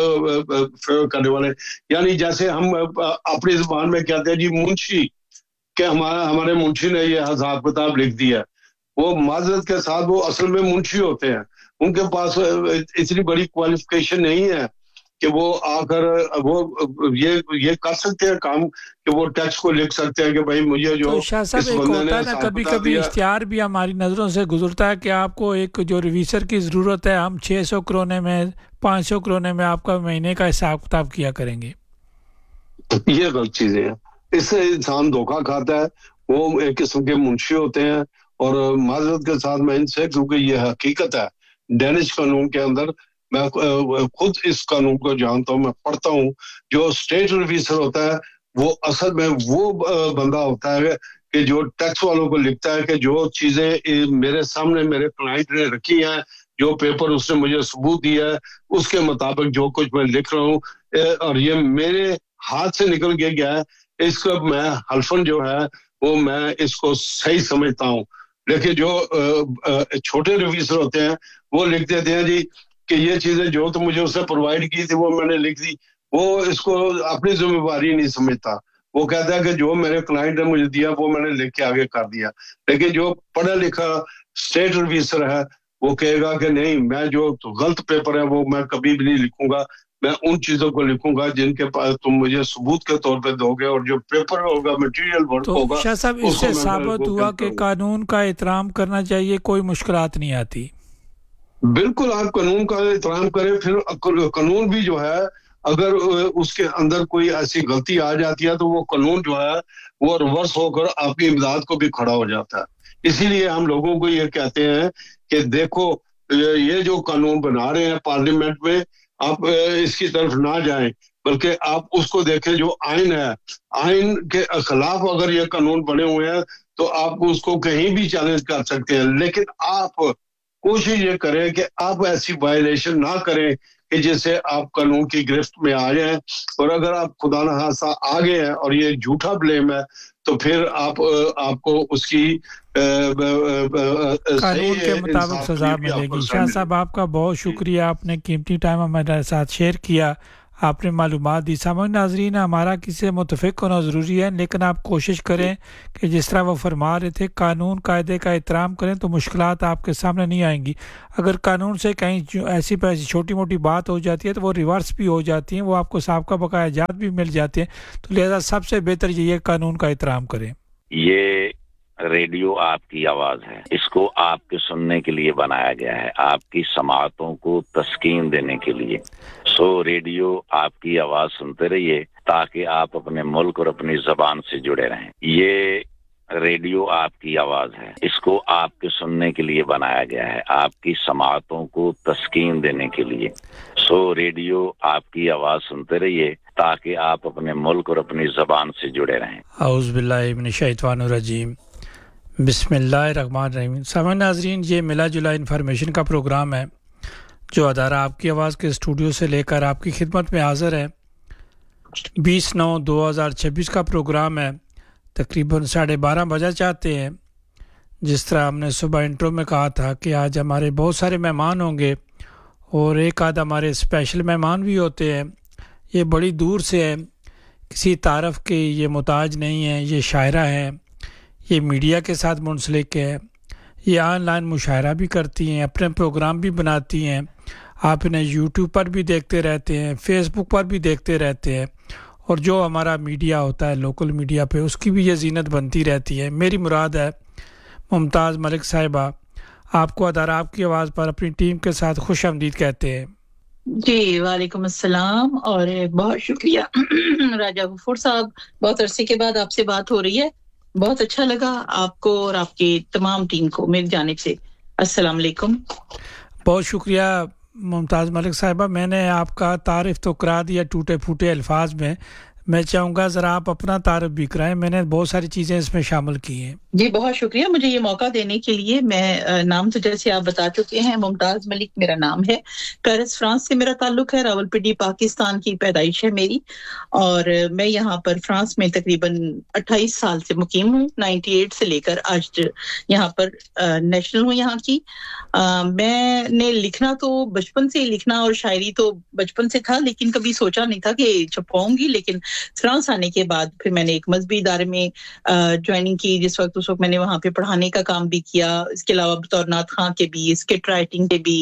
کرنے والے, یعنی جیسے ہم اپنی زبان میں کہتے ہیں جی منشی, کہ ہمارے منشی نے یہ حساب کتاب لکھ دیا. وہ معذرت کے ساتھ وہ اصل میں منشی ہوتے ہیں, ان کے پاس اتنی بڑی کوالیفیکیشن نہیں ہے کہ وہ آ کر وہ یہ کر سکتے ہیں کام کہ وہ ٹیکس کو لکھ سکتے ہیں کہ بھائی مجھے جو تو شاہ صاحب ایک ہوتا ہے نا کبھی اشتہار بھی ہماری نظروں سے گزرتا ہے کہ آپ کو ایک جو ریویزر کی ضرورت ہے, ہم 600 کرونے میں 500 کرونے میں آپ کا مہینے کا حساب کتاب کیا کریں گے. یہ غلط چیزیں ہیں, اس سے انسان دھوکہ کھاتا ہے. وہ ایک قسم کے منشی ہوتے ہیں, اور معذرت کے ساتھ میں ان سے, کیونکہ یہ حقیقت ہے ڈینش قانون کے اندر, میں خود اس قانون کو جانتا ہوں, میں پڑھتا ہوں. جو اسٹیٹ ریویزر ہوتا ہے وہ اصل میں وہ بندہ ہوتا ہے کہ جو ٹیکس والوں کو لکھتا ہے کہ جو چیزیں میرے سامنے میرے کلائنٹ نے رکھی ہیں, جو پیپر اس نے مجھے ثبوت دیا ہے, اس کے مطابق جو کچھ میں لکھ رہا ہوں اور یہ میرے ہاتھ سے نکل کے گیا ہے, اس کا میں حلفاً جو ہے وہ میں اس کو صحیح سمجھتا ہوں. لیکن جو چھوٹے ریویزر ہوتے ہیں وہ لکھ دیتے ہیں جی کہ یہ چیزیں جو تو مجھے اس نے پرووائڈ کی تھی وہ میں نے لکھ دی. وہ اس کو اپنی ذمہ داری نہیں سمجھتا, وہ کہتا ہے کہ جو میرے کلائنٹ نے مجھے دیا وہ میں نے لکھ کے آگے کر دیا. لیکن جو پڑھا لکھا اسٹیٹ ریویزر ہے وہ کہے گا کہ نہیں, میں جو غلط پیپر ہے وہ میں کبھی بھی نہیں لکھوں گا, میں ان چیزوں کو لکھوں گا جن کے پاس تم مجھے ثبوت کے طور پہ دو گے, اور جو پیپر ہوگا مٹیریل ورک ہوگا. تو شاہ صاحب اس سے ثابت ہوا کہ قانون کا احترام کرنا چاہیے, کوئی مشکلات نہیں آتی. بالکل, آپ قانون کا احترام کریں. پھر قانون بھی جو ہے اگر اس کے اندر کوئی ایسی غلطی آ جاتی ہے تو وہ قانون جو ہے وہ ریورس ہو کر آپ کی امداد کو بھی کھڑا ہو جاتا ہے. اسی لیے ہم لوگوں کو یہ کہتے ہیں کہ دیکھو یہ جو قانون بنا رہے ہیں پارلیمنٹ میں, آپ اس کی طرف نہ جائیں, بلکہ آپ اس کو دیکھیں جو آئین ہے, آئین کے خلاف اگر یہ قانون بنے ہوئے ہیں تو آپ اس کو کہیں بھی چیلنج کر سکتے ہیں. لیکن آپ کوشش یہ کریں کہ آپ ایسی وائلیشن نہ کریں کہ جسے آپ قانون کی گرفت میں آ جائیں، اور اگر آپ خدا نخواستہ آ گئے ہیں اور یہ جھوٹا بلیم ہے تو پھر آپ کو اس کی قانون کے مطابق سزا ملے گی۔ شاہ صاحب آپ کا بہت شکریہ، آپ نے قیمتی ٹائم ہمارے ساتھ شیئر کیا، آپ نے معلومات دی۔ سامعین ناظرین، ہمارا کسی سے متفق ہونا ضروری ہے، لیکن آپ کوشش کریں کہ جس طرح وہ فرما رہے تھے قانون قاعدے کا احترام کریں تو مشکلات آپ کے سامنے نہیں آئیں گی۔ اگر قانون سے کہیں ایسی چھوٹی موٹی بات ہو جاتی ہے تو وہ ریورس بھی ہو جاتی ہیں، وہ آپ کو سابقہ بقایا جات بھی مل جاتے ہیں، تو لہذا سب سے بہتر یہ ہے قانون کا احترام کریں۔ یہ ریڈیو آپ کی آواز ہے، اس کو آپ کے سننے کے لیے بنایا گیا ہے، آپ کی سماعتوں کو تسکین دینے کے لیے۔ ریڈیو آپ کی آواز سنتے رہیے تاکہ آپ اپنے ملک اور اپنی زبان سے جڑے رہیں۔ یہ ریڈیو آپ کی آواز ہے، اس کو آپ کے سننے کے لیے بنایا گیا ہے، آپ کی سماعتوں کو تسکین دینے کے لیے۔ ریڈیو آپ کی آواز سنتے رہیے تاکہ آپ اپنے ملک اور اپنی زبان سے جڑے رہیں۔ اعوذ باللہ من الشیطان الرجیم، بسم اللہ الرحمن الرحیم۔ سامعین ناظرین، یہ ملا جلا انفارمیشن کا پروگرام ہے جو ادارہ آپ کی آواز کے اسٹوڈیو سے لے کر آپ کی خدمت میں حاضر ہے۔ 20/9/2026 کا پروگرام ہے، تقریباً 12:30 بجا چاہتے ہیں۔ جس طرح ہم نے صبح انٹرو میں کہا تھا کہ آج ہمارے بہت سارے مہمان ہوں گے اور ایک آدھ ہمارے اسپیشل مہمان بھی ہوتے ہیں۔ یہ بڑی دور سے ہے، کسی تعارف کے یہ محتاج نہیں ہے، یہ شاعرہ ہیں، یہ میڈیا کے ساتھ منسلک ہے، یہ آن لائن مشاعرہ بھی کرتی ہیں، اپنے پروگرام بھی بناتی ہیں، آپ انہیں یوٹیوب پر بھی دیکھتے رہتے ہیں، فیس بک پر بھی دیکھتے رہتے ہیں، اور جو ہمارا میڈیا ہوتا ہے لوکل میڈیا پہ اس کی بھی یہ زینت بنتی رہتی ہے۔ میری مراد ہے ممتاز ملک صاحبہ، آپ کو ادارہ آپ کی آواز پر اپنی ٹیم کے ساتھ خوش آمدید کہتے ہیں۔ جی وعلیکم السلام، اور بہت شکریہ راجہ غفور صاحب، بہت عرصے کے بعد آپ سے بات ہو رہی ہے، بہت اچھا لگا آپ کو اور آپ کی تمام ٹیم کو میری جانب سے السلام علیکم۔ بہت شکریہ ممتاز ملک صاحبہ، میں نے آپ کا تعارف تو کرا دیا ٹوٹے پھوٹے الفاظ میں چاہوں گا ذرا آپ اپنا تعارف بھی کرائیں، میں نے بہت ساری چیزیں اس میں شامل کی ہیں۔ جی بہت شکریہ مجھے یہ موقع دینے کے لیے۔ میں نام تو جیسے آپ بتا چکے ہیں، ممتاز ملک میرا نام ہے، پیرس فرانس سے میرا تعلق ہے، راولپنڈی پاکستان کی پیدائش ہے میری، اور میں یہاں پر فرانس میں تقریباً 28 سال سے مقیم ہوں، 98 سے لے کر آج یہاں پر نیشنل ہوں یہاں کی۔ میں نے لکھنا تو بچپن سے لکھنا اور شاعری تو بچپن سے تھا، لیکن کبھی سوچا نہیں تھا کہ چھپواؤں گی، لیکن فرانس آنے کے بعد پھر میں نے ایک مذہبی ادارے میں جوائننگ کی، اس وقت میں نے وہاں پہ پڑھانے کا کام بھی کیا، اس کے علاوہ بطور نعت خواں کے بھی، اسکٹ رائٹنگ کے بھی،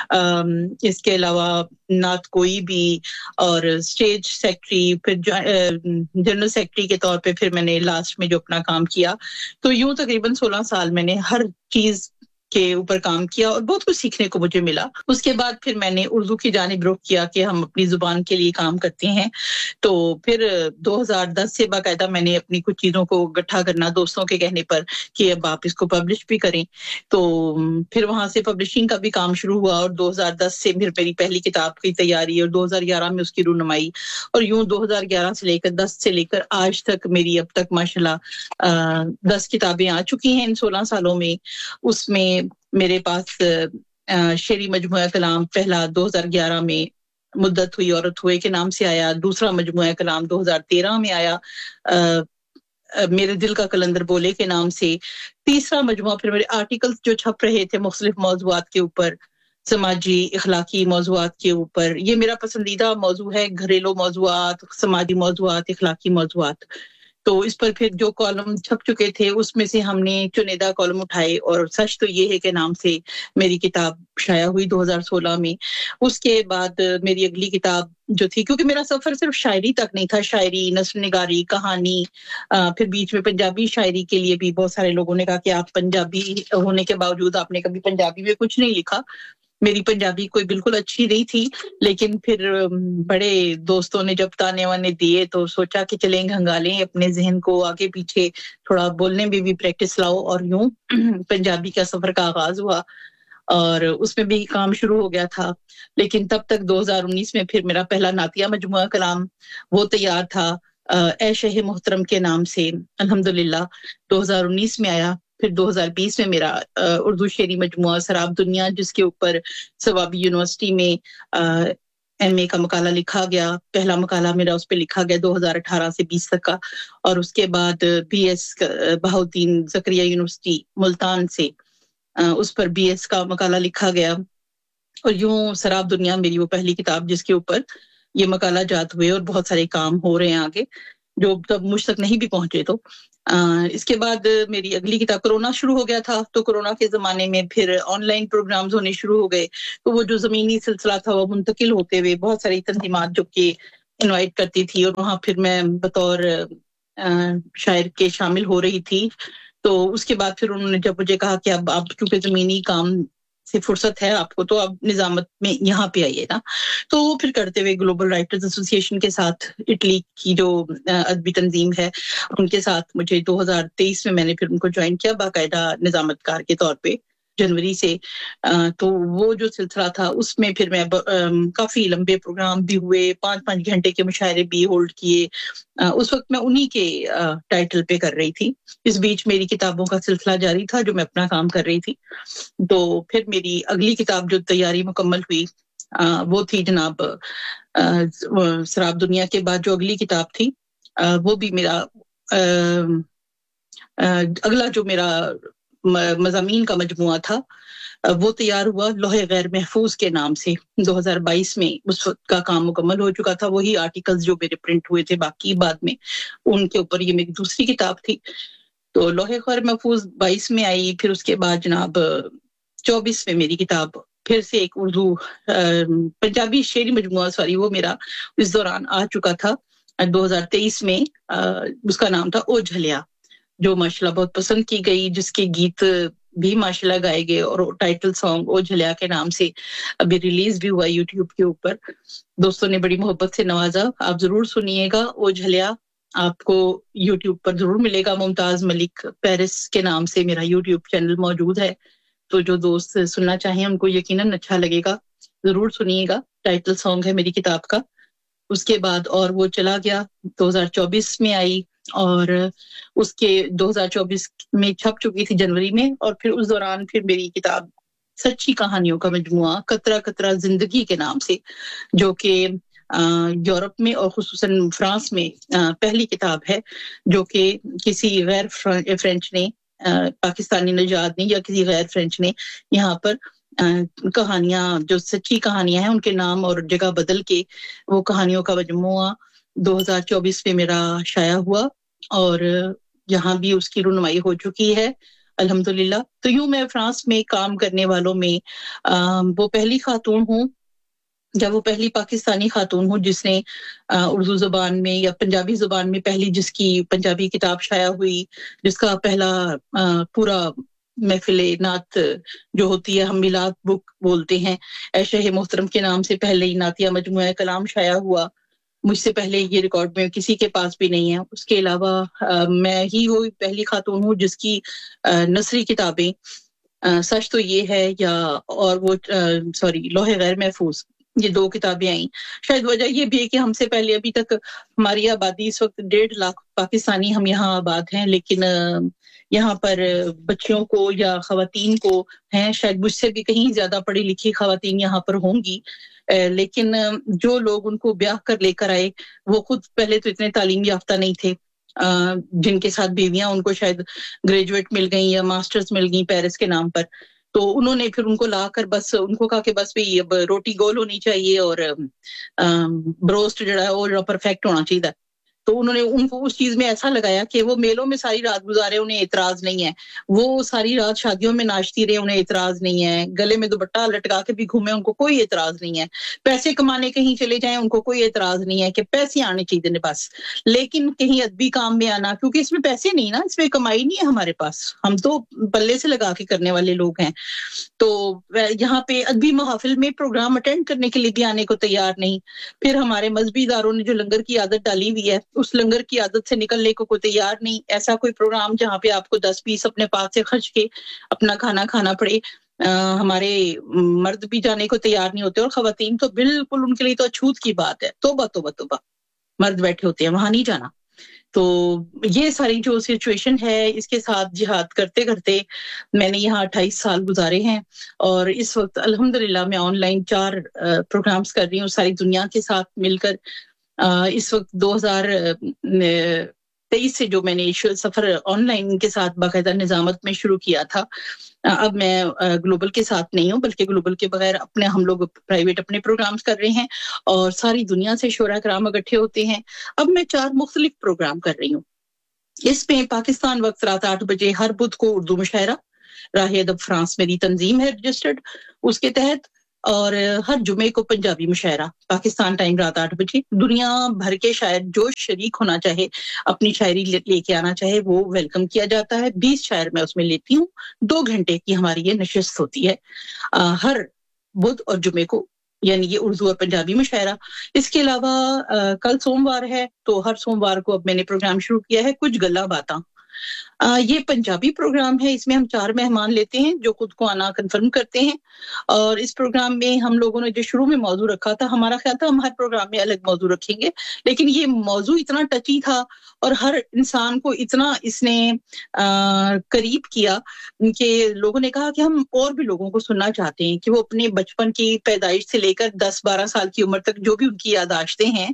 اس کے علاوہ نعت کوئی بھی، اور اسٹیج سیکرٹری، پھر جنرل سیکرٹری کے طور پہ پھر میں نے لاسٹ میں جو اپنا کام کیا، تو یوں تقریباً 16 سال میں نے ہر چیز کے اوپر کام کیا اور بہت کچھ سیکھنے کو مجھے ملا۔ اس کے بعد پھر میں نے اردو کی جانب رخ کیا کہ ہم اپنی زبان کے لیے کام کرتے ہیں، تو پھر 2010 سے باقاعدہ میں نے اپنی کچھ چیزوں کو اکٹھا کرنا دوستوں کے کہنے پر کہ اب آپ اس کو پبلش بھی کریں، تو پھر وہاں سے پبلشنگ کا بھی کام شروع ہوا، اور 2010 سے پھر میری پہلی کتاب کی تیاری اور 2011 میں اس کی رونمائی، اور یوں 2011 سے لے کر 10 سے لے کر آج تک میری اب تک ماشاءاللہ 10 کتابیں آ چکی ہیں ان 16 سالوں میں۔ اس میں میرے پاس شعری مجموعہ کلام پہلا 2011 میں مدت ہوئی عورت ہوئے کے نام سے آیا، دوسرا مجموعہ کلام 2013 میں آیا میرے دل کا کلندر بولے کے نام سے، تیسرا مجموعہ پھر میرے آرٹیکلز جو چھپ رہے تھے مختلف موضوعات کے اوپر، سماجی اخلاقی موضوعات کے اوپر، یہ میرا پسندیدہ موضوع ہے، گھریلو موضوعات، سماجی موضوعات، اخلاقی موضوعات، تو اس پر پھر جو کالم چھپ چکے تھے اس میں سے ہم نے چنیدہ کالم اٹھائے، اور سچ تو یہ ہے کہ نام سے میری کتاب شائع ہوئی 2016 میں۔ اس کے بعد میری اگلی کتاب جو تھی، کیونکہ میرا سفر صرف شاعری تک نہیں تھا، شاعری، نثر نگاری، کہانی، پھر بیچ میں پنجابی شاعری کے لیے بھی بہت سارے لوگوں نے کہا کہ آپ پنجابی ہونے کے باوجود آپ نے کبھی پنجابی میں کچھ نہیں لکھا۔ میری پنجابی کوئی بالکل اچھی نہیں تھی، لیکن پھر بڑے دوستوں نے جب تانے وانے دیے تو سوچا کہ چلیں گھنگالیں اپنے ذہن کو آگے پیچھے، تھوڑا بولنے میں بھی پریکٹس لاؤ، اور یوں پنجابی کا سفر کا آغاز ہوا اور اس میں بھی کام شروع ہو گیا تھا۔ لیکن تب تک 2019 میں پھر میرا پہلا نعتیہ مجموعہ کلام وہ تیار تھا اے شہ محترم کے نام سے، الحمدللہ 2019 میں آیا۔ پھر 2020 میں میرا اردو شعری مجموعہ سراب دنیا، جس کے اوپر ثوابی یونیورسٹی میں MA का मकाला लिखा गया, पहला मकाला मेरा उस पे लिखा गया 2018 से 20 तक का, और उसके बाद BS बहाउद्दीन ज़करिया यूनिवर्सिटी मुल्तान से उस पर BS का मकाला लिखा गया। और यूं शराब दुनिया मेरी वो पहली किताब जिसके ऊपर ये मकाला जात हुए, और बहुत सारे काम हो रहे हैं आगे जो तब मुझ तक नहीं भी पहुंचे। तो इसके बाद मेरी अगली किताब, कोरोना शुरू हो गया था, तो कोरोना के ज़माने में फिर ऑनलाइन प्रोग्राम्स होने शुरू हो गए, तो वो जो ज़मीनी सिलसिला था वो मुंतकिल होते हुए बहुत सारी तंजीमात जो कि इनवाइट करती थी, और वहाँ फिर मैं बतौर शायर के शामिल हो रही थी। तो उसके बाद फिर उन्होंने जब मुझे कहा कि अब आप चूंकि ज़मीनी काम से फुर्सत है आपको, तो अब निजामत में यहाँ पे आइए ना, तो फिर करते हुए ग्लोबल राइटर्स एसोसिएशन के साथ, इटली की जो अदबी तंजीम है, उनके साथ मुझे 2023 में मैंने फिर उनको ज्वाइन किया बाकायदा निजामतकार के तौर पे जनवरी से। तो वो जो सिलसिला था उसमें फिर मैं काफी लंबे प्रोग्राम भी हुए, 5-5 घंटे के मुशायरे भी होल्ड किए। उस वक्त मैं उन्हीं के टाइटल पे कर रही थी। इस बीच मेरी किताबों का सिलसिला जारी था जो मैं अपना काम कर रही थी। तो फिर मेरी अगली किताब जो तैयारी मुकम्मल हुई वो थी जनाब शराब दुनिया के बाद जो अगली किताब थी वो भी मेरा अगला जो मेरा मज़ामीन का मजमुआ था वो तैयार हुआ लोहे गैर महफूज के नाम से। 2022 में उस वक्त का काम मुकम्मल हो चुका था। वही आर्टिकल्स जो मेरे प्रिंट हुए थे बाकी बाद में, उनके ऊपर ये मेरी दूसरी किताब थी। तो लोहे गैर महफूज 22 में आई। फिर उसके बाद जनाब 24 में मेरी किताब फिर से एक उर्दू पंजाबी शेरी मजमुआ सॉरी वो मेरा इस दौरान आ चुका था 2023 में। उसका नाम था ओ झलिया, जो माशाल्लाह बहुत पसंद की गई, जिसके गीत भी माशाल्लाह गाए गए, और टाइटल सॉन्ग ओ झलिया के नाम से अभी रिलीज भी हुआ यूट्यूब के ऊपर। दोस्तों ने बड़ी मोहब्बत से नवाजा, आप जरूर सुनिएगा। ओ झलिया आपको यूट्यूब पर जरूर मिलेगा। मुमताज मलिक पेरिस के नाम से मेरा यूट्यूब चैनल मौजूद है, तो जो दोस्त सुनना चाहें उनको यकीनन अच्छा लगेगा, जरूर सुनिएगा। टाइटल सॉन्ग है मेरी किताब का। उसके बाद और वो चला गया 2024 में आई, और उसके 2024 में छप चुकी थी जनवरी में। और फिर उस दौरान फिर मेरी किताब सच्ची कहानियों का मजमुआ कतरा कतरा जिंदगी के नाम से, जो कि यूरोप में और खुसूसन फ्रांस में पहली किताब है जो कि किसी गैर फ्रेंच ने, पाकिस्तानी नजाद ने या किसी गैर फ्रेंच ने यहाँ पर कहानियां, जो सच्ची कहानियां हैं उनके नाम और जगह बदल के वो कहानियों का मजमुआ 2024 में मेरा शाया हुआ, और यहाँ भी उसकी रुनमाई हो चुकी है अल्हम्दुलिल्लाह। तो यूं मैं फ्रांस में काम करने वालों में वो पहली खातून हूँ, जब वो पहली पाकिस्तानी खातून हूँ जिसने उर्दू ज़ुबान में या पंजाबी ज़ुबान में पहली जिसकी पंजाबी किताब शाया हुई, जिसका पहला पूरा महफिले नात जो होती है, हम मिलाद बुक बोलते हैं, ऐशे मोहतरम के नाम से पहले ही नातिया मजमुआ कलाम शाया हुआ। मुझसे पहले ये रिकॉर्ड में किसी के पास भी नहीं है। उसके अलावा मैं ही वो पहली खातून हूँ जिसकी नसरी किताबें सच तो ये है या और वो सॉरी लोहे गैर महफूज, ये 2 किताबें आई। शायद वजह ये भी है कि हमसे पहले अभी तक हमारी आबादी इस वक्त 1.5 लाख पाकिस्तानी हम यहाँ आबाद हैं, लेकिन यहाँ पर बच्चियों को या खवातीन को हैं, शायद मुझसे भी कहीं ज्यादा पढ़ी लिखी खवातीन यहाँ पर होंगी, लेकिन जो लोग उनको ब्याह कर लेकर आए वो खुद पहले तो इतने तालीम याफ्ता नहीं थे। जिनके साथ बीवियां उनको शायद ग्रेजुएट मिल गई या मास्टर्स मिल गई पेरिस के नाम पर, तो उन्होंने फिर उनको लाकर बस उनको कहा कि बस भी अब रोटी गोल होनी चाहिए और ब्रोस्ट जो है वो परफेक्ट होना चाहिए। तो उन्होंने उनको उस चीज में ऐसा लगाया कि वो मेलों में सारी रात गुजारे, उन्हें एतराज नहीं है, वो सारी रात शादियों में नाचती रहे, उन्हें एतराज नहीं है, गले में दुपट्टा लटका के भी घूमे, उनको कोई एतराज नहीं है, पैसे कमाने कहीं चले जाएं उनको कोई एतराज नहीं है कि पैसे आने चाहिए बस, लेकिन कहीं अदबी काम में आना, क्योंकि इसमें पैसे नहीं ना, इसमें कमाई नहीं है हमारे पास, हम तो पल्ले से लगा के करने वाले लोग हैं। तो यहाँ पे अदबी महफिल में प्रोग्राम अटेंड करने के लिए भी आने को तैयार नहीं। फिर हमारे मजहबी इदारों ने जो लंगर की आदत डाली हुई है, उस लंगर की आदत से निकलने को कोई तैयार नहीं। ऐसा कोई प्रोग्राम जहाँ पे आपको 10-20 अपने पास से खर्च के अपना खाना खाना पड़े, हमारे मर्द भी जाने को तैयार नहीं होते, और खवातीन तो बिल्कुल उनके लिए तो अछूत की बात है, तोबा तोबा तोबा, मर्द बैठे होते हैं वहां नहीं जाना। تو یہ ساری جو سچویشن ہے اس کے ساتھ جہاد کرتے کرتے میں نے یہاں 28 سال گزارے ہیں، اور اس وقت الحمدللہ میں آن لائن 4 پروگرامز کر رہی ہوں ساری دنیا کے ساتھ مل کر۔ اس وقت 2023 سے جو میں نے سفر آن لائن کے ساتھ باقاعدہ نظامت میں شروع کیا تھا، اب میں گلوبل کے ساتھ نہیں ہوں بلکہ گلوبل کے بغیر ہم لوگ پرائیویٹ اپنے پروگرامز کر رہے ہیں اور ساری دنیا سے شعراء کرام اکٹھے ہوتے ہیں۔ اب میں 4 مختلف پروگرام کر رہی ہوں۔ اس میں پاکستان وقت رات 8 بجے ہر بدھ کو اردو مشاعرہ، راہ ادب فرانس میری تنظیم ہے رجسٹرڈ اس کے تحت، اور ہر جمعے کو پنجابی مشاعرہ پاکستان ٹائم رات 8 بجے۔ دنیا بھر کے شاعر جو شریک ہونا چاہے، اپنی شاعری لے کے آنا چاہے، وہ ویلکم کیا جاتا ہے۔ 20 شاعر میں اس میں لیتی ہوں۔ 2 گھنٹے کی ہماری یہ نشست ہوتی ہے ہر بدھ اور جمعے کو، یعنی یہ اردو اور پنجابی مشاعرہ۔ اس کے علاوہ کل سوموار ہے تو ہر سوموار کو اب میں نے پروگرام شروع کیا ہے کچھ گلا باتاں۔ یہ پنجابی پروگرام ہے، اس میں ہم 4 مہمان لیتے ہیں جو خود کو آنا کنفرم کرتے ہیں، اور اس پروگرام میں ہم لوگوں نے جو شروع میں موضوع رکھا تھا، ہمارا خیال تھا ہم ہر پروگرام میں الگ موضوع رکھیں گے، لیکن یہ موضوع اتنا ٹچی تھا اور ہر انسان کو اتنا اس نے قریب کیا کہ لوگوں نے کہا کہ ہم اور بھی لوگوں کو سننا چاہتے ہیں کہ وہ اپنے بچپن کی پیدائش سے لے کر 10-12 سال کی عمر تک جو بھی ان کی یاداشتیں ہیں،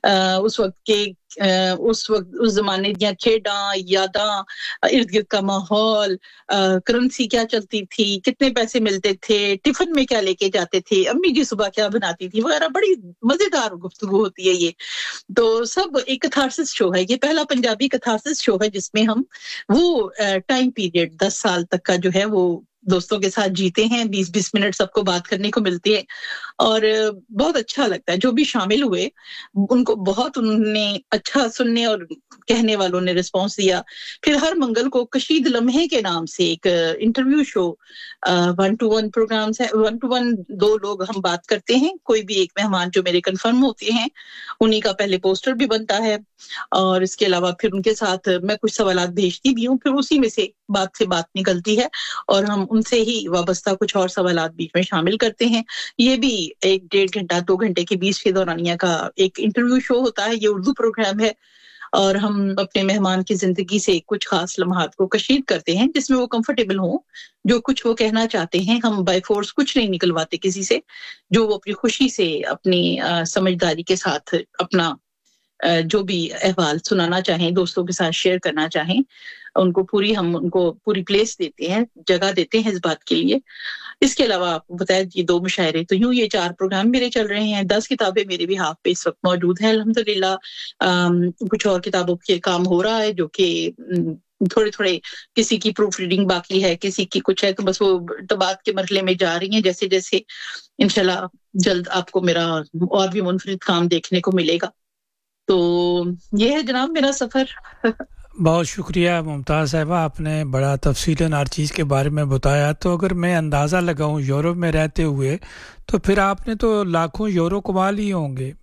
اس زمانے دیا کھیڈاں، یاداں، ارد گرد کا ماحول، کرنسی کیا چلتی تھی، کتنے پیسے ملتے تھے، ٹفن میں کیا لے کے جاتے تھے، امی جی صبح کیا بناتی تھی وغیرہ، بڑی مزیدار گفتگو ہوتی ہے یہ۔ تو سب ایک کتھارسس شو ہے، یہ پہلا پنجابی کتھارسس شو ہے جس میں ہم وہ ٹائم پیریڈ 10 سال تک کا جو ہے وہ دوستوں کے ساتھ جیتے ہیں۔ 20-20 منٹ سب کو بات کرنے کو ملتی ہے اور بہت اچھا لگتا ہے۔ جو بھی شامل ہوئے ان کو بہت انہوں نے اچھا سننے اور کہنے والوں نے رسپانس دیا۔ پھر ہر منگل کو کشید لمحے کے نام سے ایک انٹرویو شو، 1-to-1 پروگرامز ہے، 1-to-1 2 لوگ ہم بات کرتے ہیں، کوئی بھی ایک مہمان جو میرے کنفرم ہوتے ہیں انہی کا پہلے پوسٹر بھی بنتا ہے، اور اس کے علاوہ پھر ان کے ساتھ میں کچھ سوالات بھیجتی بھی ہوں، پھر اسی میں سے بات نکلتی ہے اور ہم ان سے ہی وابستہ کچھ اور سوالات بیچ میں شامل کرتے ہیں۔ یہ بھی 1-1.5 گھنٹہ 2 گھنٹے کے بیچ کے دورانیہ کا ایک انٹرویو شو ہوتا ہے۔ یہ اردو پروگرام ہے اور ہم اپنے مہمان کی زندگی سے کچھ خاص لمحات کو کشید کرتے ہیں جس میں وہ کمفرٹیبل ہوں، جو کچھ وہ کہنا چاہتے ہیں۔ ہم بائی فورس کچھ نہیں نکلواتے کسی سے، جو وہ اپنی خوشی سے، اپنی سمجھداری کے ساتھ اپنا جو بھی احوال سنانا چاہیں، دوستوں کے ساتھ شیئر کرنا چاہیں، ہم ان کو پوری پلیس دیتے ہیں، جگہ دیتے ہیں اس بات کے لیے۔ اس کے علاوہ آپ کو بتایا یہ 2 مشاعرے، تو یوں یہ 4 پروگرام میرے چل رہے ہیں۔ 10 کتابیں میرے بھی ہاتھ پہ اس وقت موجود ہیں الحمدللہ۔ کچھ اور کتابوں کے کام ہو رہا ہے جو کہ تھوڑے کسی کی پروف ریڈنگ باقی ہے، کسی کی کچھ ہے، تو بس وہ ارتباط کے مرحلے میں جا رہی ہیں۔ جیسے جیسے انشاءاللہ جلد آپ کو میرا اور بھی منفرد کام دیکھنے کو ملے گا۔ تو یہ ہے جناب میرا سفر۔ بہت شکریہ ممتاز صاحبہ، آپ نے بڑا تفصیلاً ہر چیز کے بارے میں بتایا۔ تو اگر میں اندازہ لگاؤں یورپ میں رہتے ہوئے تو پھر آپ نے تو لاکھوں یورو کما لیے ہوں گے۔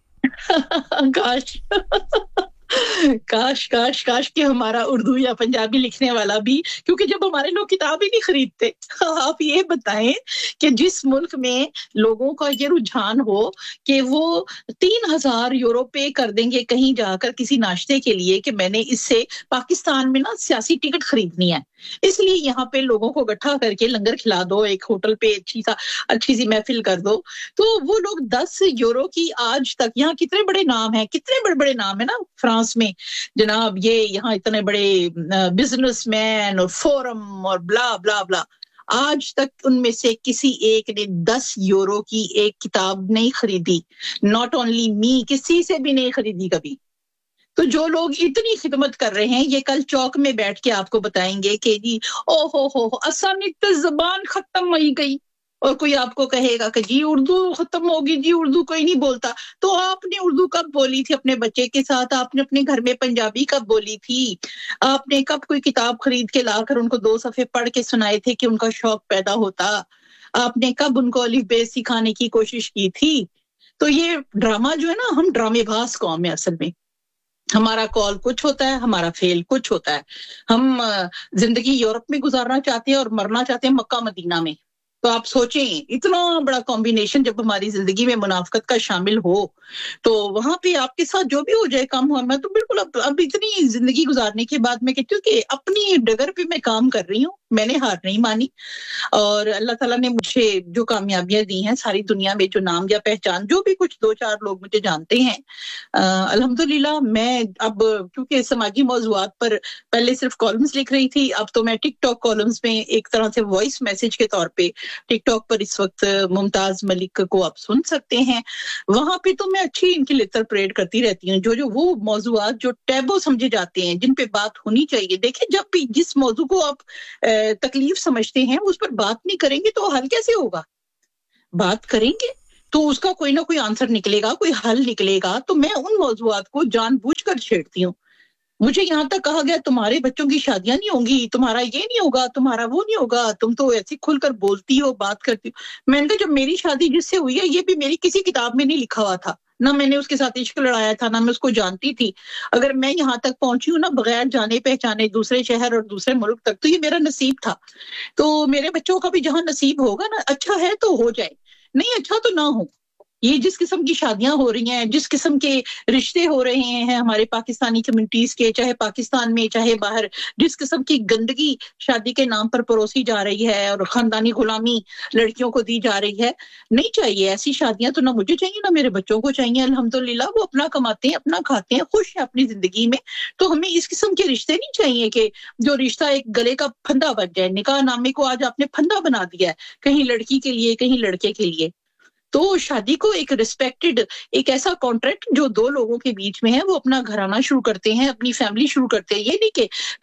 کاش کہ ہمارا اردو یا پنجابی لکھنے والا بھی، کیونکہ جب ہمارے لوگ کتاب ہی نہیں خریدتے۔ آپ یہ بتائیں کہ جس ملک میں لوگوں کا یہ رجحان ہو کہ وہ 3000 یورو پے کر دیں گے کہیں جا کر کسی ناشتے کے لیے کہ میں نے اس سے پاکستان میں نا سیاسی ٹکٹ خریدنی ہے، اس لیے یہاں پہ لوگوں کو اکٹھا کر کے لنگر کھلا دو، ایک ہوٹل پہ اچھی سی محفل کر دو، تو وہ لوگ 10 یورو کی آج تک، یہاں کتنے بڑے نام ہیں، کتنے بڑے نام ہیں نا فرانس میں جناب، یہ یہاں اتنے بڑے بزنس مین اور فورم اور بلا بلا بلا، آج تک ان میں سے کسی ایک نے 10 یورو کی ایک کتاب نہیں خریدی۔ ناٹ اونلی می، کسی سے بھی نہیں خریدی کبھی۔ تو جو لوگ اتنی خدمت کر رہے ہیں یہ کل چوک میں بیٹھ کے آپ کو بتائیں گے کہ جی او ہو آسانی تو زبان ختم ہو گئی، اور کوئی آپ کو کہے گا کہ جی اردو ختم ہوگی، جی اردو کوئی نہیں بولتا، تو آپ نے اردو کب بولی تھی اپنے بچے کے ساتھ؟ آپ نے اپنے گھر میں پنجابی کب بولی تھی؟ آپ نے کب کوئی کتاب خرید کے لا کر ان کو 2 صفحے پڑھ کے سنائے تھے کہ ان کا شوق پیدا ہوتا؟ آپ نے کب ان کو الف بے سکھانے کی کوشش کی تھی؟ تو یہ ڈرامہ جو ہے نا، ہم ڈرامے باز قوم ہے اصل میں۔ ہمارا کال کچھ ہوتا ہے، ہمارا فیل کچھ ہوتا ہے۔ ہم زندگی یورپ میں گزارنا چاہتے ہیں اور مرنا چاہتے ہیں مکہ مدینہ میں، तो आप सोचें इतना बड़ा कॉम्बिनेशन जब हमारी जिंदगी में मुनाफकत का शामिल हो तो वहां पे आपके साथ जो भी हो जाए काम हुआ। मैं तो बिल्कुल अब इतनी जिंदगी गुजारने के बाद मैं कहती हूँ कि अपनी डगर पे मैं काम कर रही हूँ, मैंने हार नहीं मानी और अल्लाह ताला ने मुझे जो कामयाबियां दी हैं, सारी दुनिया में जो नाम या पहचान, जो भी कुछ 2-4 लोग मुझे जानते हैं, अल्हम्दुलिल्लाह। मैं अब क्योंकि समाजी मौज़ूआत पर पहले सिर्फ कॉलम्स लिख रही थी, अब तो मैं टिकटॉक कॉलम्स में एक तरह से वॉइस मैसेज के तौर पे टिकटॉक पर इस वक्त मुमताज मलिक को आप सुन सकते हैं। वहां पे तो मैं अच्छी इनकी लिटर परेड करती रहती हूँ, जो वो मौजूआत जो टैबू समझे जाते हैं, जिन पे बात होनी चाहिए। देखिए, जब भी जिस मौजू को आप तकलीफ समझते हैं उस पर बात नहीं करेंगे तो हल कैसे होगा? बात करेंगे तो उसका कोई ना कोई आंसर निकलेगा, कोई हल निकलेगा। तो मैं उन मौजूआत को जानबूझकर छेड़ती हूँ। मुझे यहाँ तक कहा गया तुम्हारे बच्चों की शादियां नहीं होंगी, तुम्हारा ये नहीं होगा, तुम्हारा वो नहीं होगा, तुम तो ऐसे खुलकर बोलती हो, बात करती हो। मैंने कहा जब मेरी शादी जिससे हुई है ये भी मेरी किसी किताब में नहीं लिखा हुआ था, ना मैंने उसके साथ इश्क लड़ाया था, ना मैं उसको जानती थी। अगर मैं यहाँ तक पहुंची हूँ ना बगैर जाने पहचाने दूसरे शहर और दूसरे मुल्क तक, तो ये मेरा नसीब था। तो मेरे बच्चों का भी जहाँ नसीब होगा ना, अच्छा है तो हो जाए, नहीं अच्छा तो ना हो। ये जिस किस्म की शादियां हो रही हैं, जिस किस्म के रिश्ते हो रहे हैं हमारे पाकिस्तानी कम्युनिटीज के, चाहे पाकिस्तान में चाहे बाहर, जिस किस्म की गंदगी शादी के नाम पर परोसी जा रही है और खानदानी गुलामी लड़कियों को दी जा रही है, नहीं चाहिए ऐसी शादियां। तो ना मुझे चाहिए ना मेरे बच्चों को चाहिए। अल्हम्दुलिल्लाह वो अपना कमाते हैं, अपना खाते हैं, खुश है अपनी जिंदगी में। तो हमें इस किस्म के रिश्ते नहीं चाहिए कि जो रिश्ता एक गले का फंदा बन जाए। निकाह नामे को आज आपने फंदा बना दिया है, कहीं लड़की के लिए कहीं लड़के के लिए। तो शादी को एक रिस्पेक्टेड, एक ऐसा कॉन्ट्रैक्ट जो दो लोगों के बीच में है, वो अपना घराना शुरू करते हैं, अपनी फैमिली शुरू करते हैं। ये नहीं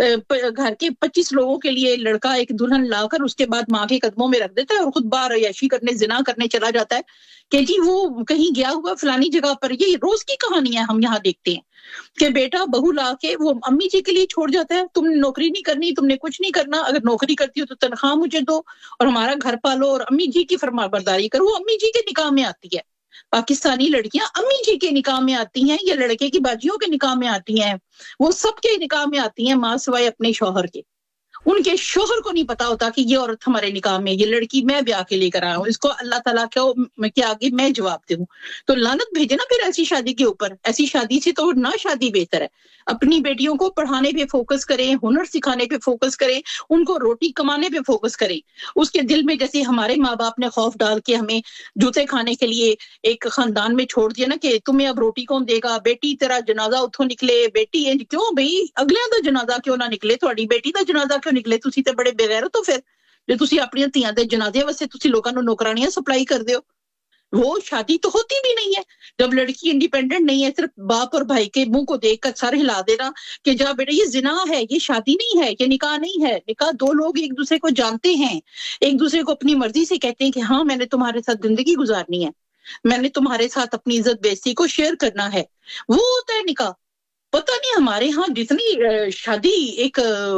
कि घर के 25 लोगों के लिए लड़का एक दुल्हन लाकर उसके बाद माँ के कदमों में रख देता है और खुद बाहर अय्याशी करने, जिना करने चला जाता है कि जी वो कहीं गया हुआ फलानी जगह पर। ये रोज की कहानियां हम यहाँ देखते हैं कि बेटा बहू ला के वो अम्मी जी के लिए छोड़ जाता है, तुमने नौकरी नहीं करनी, तुमने कुछ नहीं करना, अगर नौकरी करती हो तो तनख्वाह मुझे दो और हमारा घर पालो और अम्मी जी की फरमाबरदारी करो। वो अम्मी जी के निकाह में आती है। पाकिस्तानी लड़कियां अम्मी जी के निकाह में आती हैं या लड़के की बाजियों के निकाह में आती हैं, वो सबके निकाह में आती हैं मां सिवाय अपने शौहर के। उनके शोहर को नहीं पता होता कि ये औरत हमारे निकाह में, ये लड़की मैं ब्याह के लेकर आया हूँ, इसको अल्लाह ताला के आगे मैं जवाब दूं। तो लानत भेजे ना फिर ऐसी शादी के ऊपर। ऐसी शादी से तो ना शादी बेहतर है। अपनी बेटियों को पढ़ाने पे फोकस करें, हुनर सिखाने पे फोकस करें, उनको रोटी कमाने पे फोकस करें। उसके दिल में जैसे हमारे माँ बाप ने खौफ डाल के हमें जूते खाने के लिए एक खानदान में छोड़ दिया ना कि तुम्हें अब रोटी कौन देगा, बेटी तेरा जनाजा उठो निकले, बेटी क्यों भाई अगले दा जनाजा क्यों ना निकले, ਤੁਹਾਡੀ बेटी दा जनाजा क्यों निकले, ਤੁਸੀਂ ਤੇ बड़े बेगैरत हो फिर जो ਤੁਸੀਂ ਆਪਣੀਆਂ ਧੀਆਂ ਦੇ ਜਨਾਜ਼ੇ ਵਾਸਤੇ ਤੁਸੀਂ ਲੋਕਾਂ ਨੂੰ ਨੌਕਰਾਨੀਆਂ ਸਪਲਾਈ ਕਰਦੇ ਹੋ। वो शादी तो होती भी नहीं है जब लड़की इंडिपेंडेंट नहीं है, सिर्फ बाप और भाई के मुंह को देखकर सर हिला देना कि जा बेटा ये जिना है, ये शादी नहीं है, ये निकाह नहीं है। निकाह दो लोग एक दूसरे को जानते हैं, एक दूसरे को अपनी मर्जी से कहते हैं कि हाँ मैंने तुम्हारे साथ जिंदगी गुजारनी है, मैंने तुम्हारे साथ अपनी इज्जत बेइज्जती को शेयर करना है, वो होता है निकाह। पता नहीं हमारे यहाँ जितनी शादी एक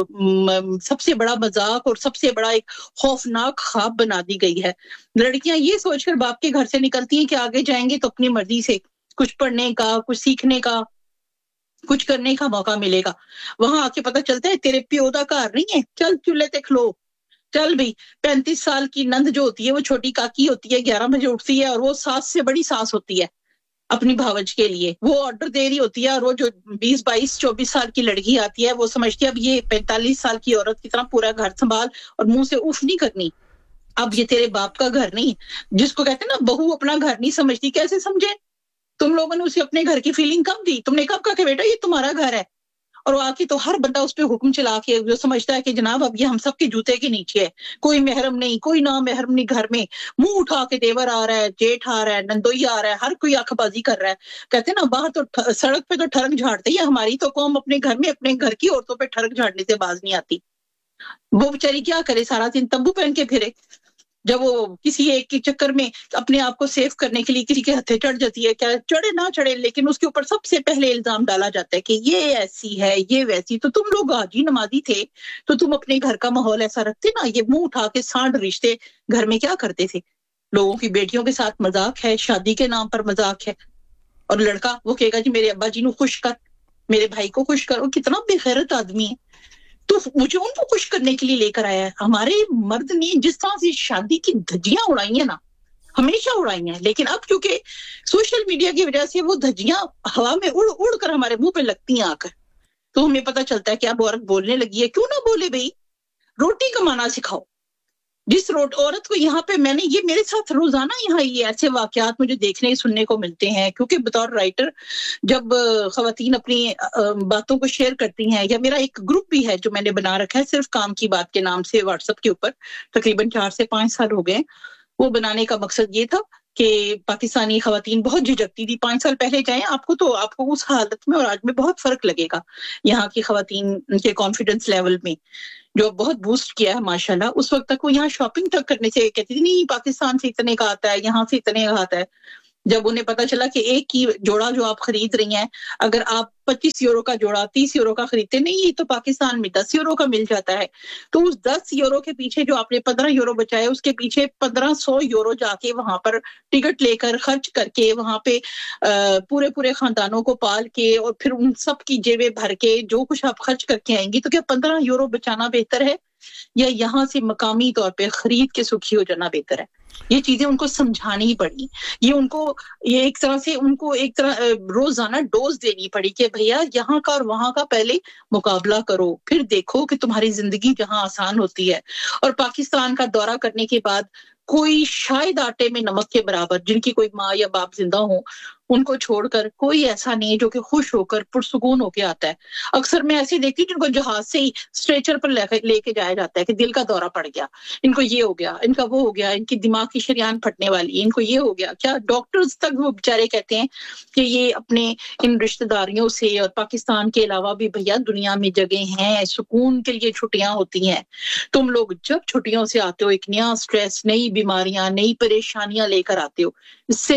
सबसे बड़ा मजाक और सबसे बड़ा एक खौफनाक ख्वाब बना दी गई है। लड़कियां ये सोचकर बाप के घर से निकलती हैं कि आगे जाएंगे तो अपनी मर्जी से कुछ पढ़ने का, कुछ सीखने का, कुछ करने का मौका मिलेगा। वहां आके पता चलता है तेरे प्यो दा घर नहीं है, चल चूल्हे ते खलो, चल भाई। 35 साल की नंद जो होती है वो छोटी काकी होती है, 11 बजे उठती है और वो सास से बड़ी सास होती है अपनी भावज के लिए। वो ऑर्डर दे रही होती है और वो जो 20, 22, 24 साल की लड़की आती है वो समझती है अब ये 45 साल की औरत की तरह पूरा घर संभाल और मुंह से उफ नहीं करनी। अब ये तेरे बाप का घर नहीं, जिसको कहते हैं ना बहू अपना घर नहीं समझती। कैसे समझे? तुम लोगों ने उसे अपने घर की फीलिंग कब दी? तुमने कब कहा कि बेटा ये तुम्हारा घर है? और आके तो हर बंदा उस पर हुक्म चला के जो समझता है कि जनाब अब ये हम सबके जूते के नीचे है, कोई महरम नहीं, कोई ना महरम नहीं, घर में मुंह उठा के देवर आ रहा है, जेठ आ रहा है, नंदोई आ रहा है, हर कोई आंखबाजी कर रहा है। कहते हैं ना बाहर तो सड़क पे तो ठरक झाड़ते ही, हमारी तो कौम अपने घर में अपने घर की औरतों पे ठरक झाड़ने से बाज नहीं आती। वो बेचारी क्या करे, सारा दिन तंबू पहन के फिरे। जब वो किसी एक के चक्कर में अपने आप को सेव करने के लिए किसी के हथे चढ़ जाती है, क्या चढ़े ना चढ़े, लेकिन उसके ऊपर सबसे पहले इल्जाम डाला जाता है कि ये ऐसी है, ये वैसी। तो तुम लोग हाजी नमाजी थे तो तुम अपने घर का माहौल ऐसा रखते ना। ये मुंह उठा के सांड रिश्ते घर में क्या करते थे? लोगों की बेटियों के साथ मजाक है, शादी के नाम पर मजाक है। और लड़का वो कहेगा जी मेरे अब्बा जी को खुश कर, मेरे भाई को खुश कर। वो कितना बेगैरत आदमी है। تو مجھے ان کو خوش کرنے کے لیے لے کر آیا ہے. ہمارے مرد نے جس طرح سے شادی کی دھجیاں اڑائی ہیں نا, ہمیشہ اڑائی ہیں, لیکن اب چونکہ سوشل میڈیا کی وجہ سے وہ دھجیاں ہوا میں اڑ اڑ کر ہمارے منہ پہ لگتی ہیں آ کر, تو ہمیں پتہ چلتا ہے کہ اب عورت بولنے لگی ہے. کیوں نہ بولے بھئی, روٹی کمانا سکھاؤ. جس عورت کو یہاں پہ, میں نے یہ میرے ساتھ روزانہ یہاں یہ ایسے واقعات مجھے دیکھنے سننے کو ملتے ہیں, کیونکہ بطور رائٹر جب خواتین اپنی باتوں کو شیئر کرتی ہیں, یا میرا ایک گروپ بھی ہے جو میں نے بنا رکھا ہے صرف کام کی بات کے نام سے واٹس ایپ کے اوپر, تقریباً 4 سے 5 سال ہو گئے. وہ بنانے کا مقصد یہ تھا کہ پاکستانی خواتین بہت جھجکتی تھی. 5 سال پہلے جائیں آپ کو اس حالت میں اور آج میں بہت فرق لگے گا. یہاں کی خواتین کے کانفیڈنس لیول میں جو بہت بوسٹ کیا ہے ماشاءاللہ. اس وقت تک وہ یہاں شاپنگ تک کرنے سے کہتی تھی نہیں پاکستان سے اتنے کا آتا ہے, یہاں سے اتنے کا آتا ہے. جب انہیں پتا چلا کہ ایک کی جوڑا جو آپ خرید رہی ہیں, اگر آپ 25 یورو کا جوڑا 30 یورو کا خریدتے, نہیں یہ تو پاکستان میں 10 یورو کا مل جاتا ہے, تو اس 10 یورو کے پیچھے جو آپ نے 15 یورو بچائے, اس کے پیچھے 1500 یورو جا کے وہاں پر ٹکٹ لے کر خرچ کر کے وہاں پہ پورے خاندانوں کو پال کے اور پھر ان سب کی جیبیں بھر کے جو کچھ آپ خرچ کر کے آئیں گی, تو کیا 15 یورو بچانا بہتر ہے یا یہاں سے مقامی طور پہ خرید کے سکھی ہو جانا بہتر ہے؟ یہ چیزیں ان کو سمجھانی پڑی. یہ ایک طرح سے ان کو ایک طرح روزانہ ڈوز دینی پڑی کہ بھیا یہاں کا اور وہاں کا پہلے مقابلہ کرو, پھر دیکھو کہ تمہاری زندگی جہاں آسان ہوتی ہے. اور پاکستان کا دورہ کرنے کے بعد کوئی شاید آٹے میں نمک کے برابر, جن کی کوئی ماں یا باپ زندہ ہوں, ان کو چھوڑ کر کوئی ایسا نہیں جو کہ خوش ہو کر پرسکون ہو کے آتا ہے. اکثر میں ایسے دیکھتی ہوں جن کو جہاز سے ہی اسٹریچر پر لے کے جایا جاتا ہے کہ دل کا دورہ پڑ گیا, ان کو یہ ہو گیا, ان کا وہ ہو گیا, ان کی دماغ کی شریان پھٹنے والی, ان کو یہ ہو گیا. کیا ڈاکٹرز تک وہ بیچارے کہتے ہیں کہ یہ اپنے ان رشتہ داریوں سے, اور پاکستان کے علاوہ بھی بھیا دنیا میں جگہ ہیں, سکون کے لیے چھٹیاں ہوتی ہیں. تم لوگ جب چھٹیوں سے آتے ہو ایک نیا سٹریس, نئی بیماریاں, نئی پریشانیاں لے کر آتے ہو. اس سے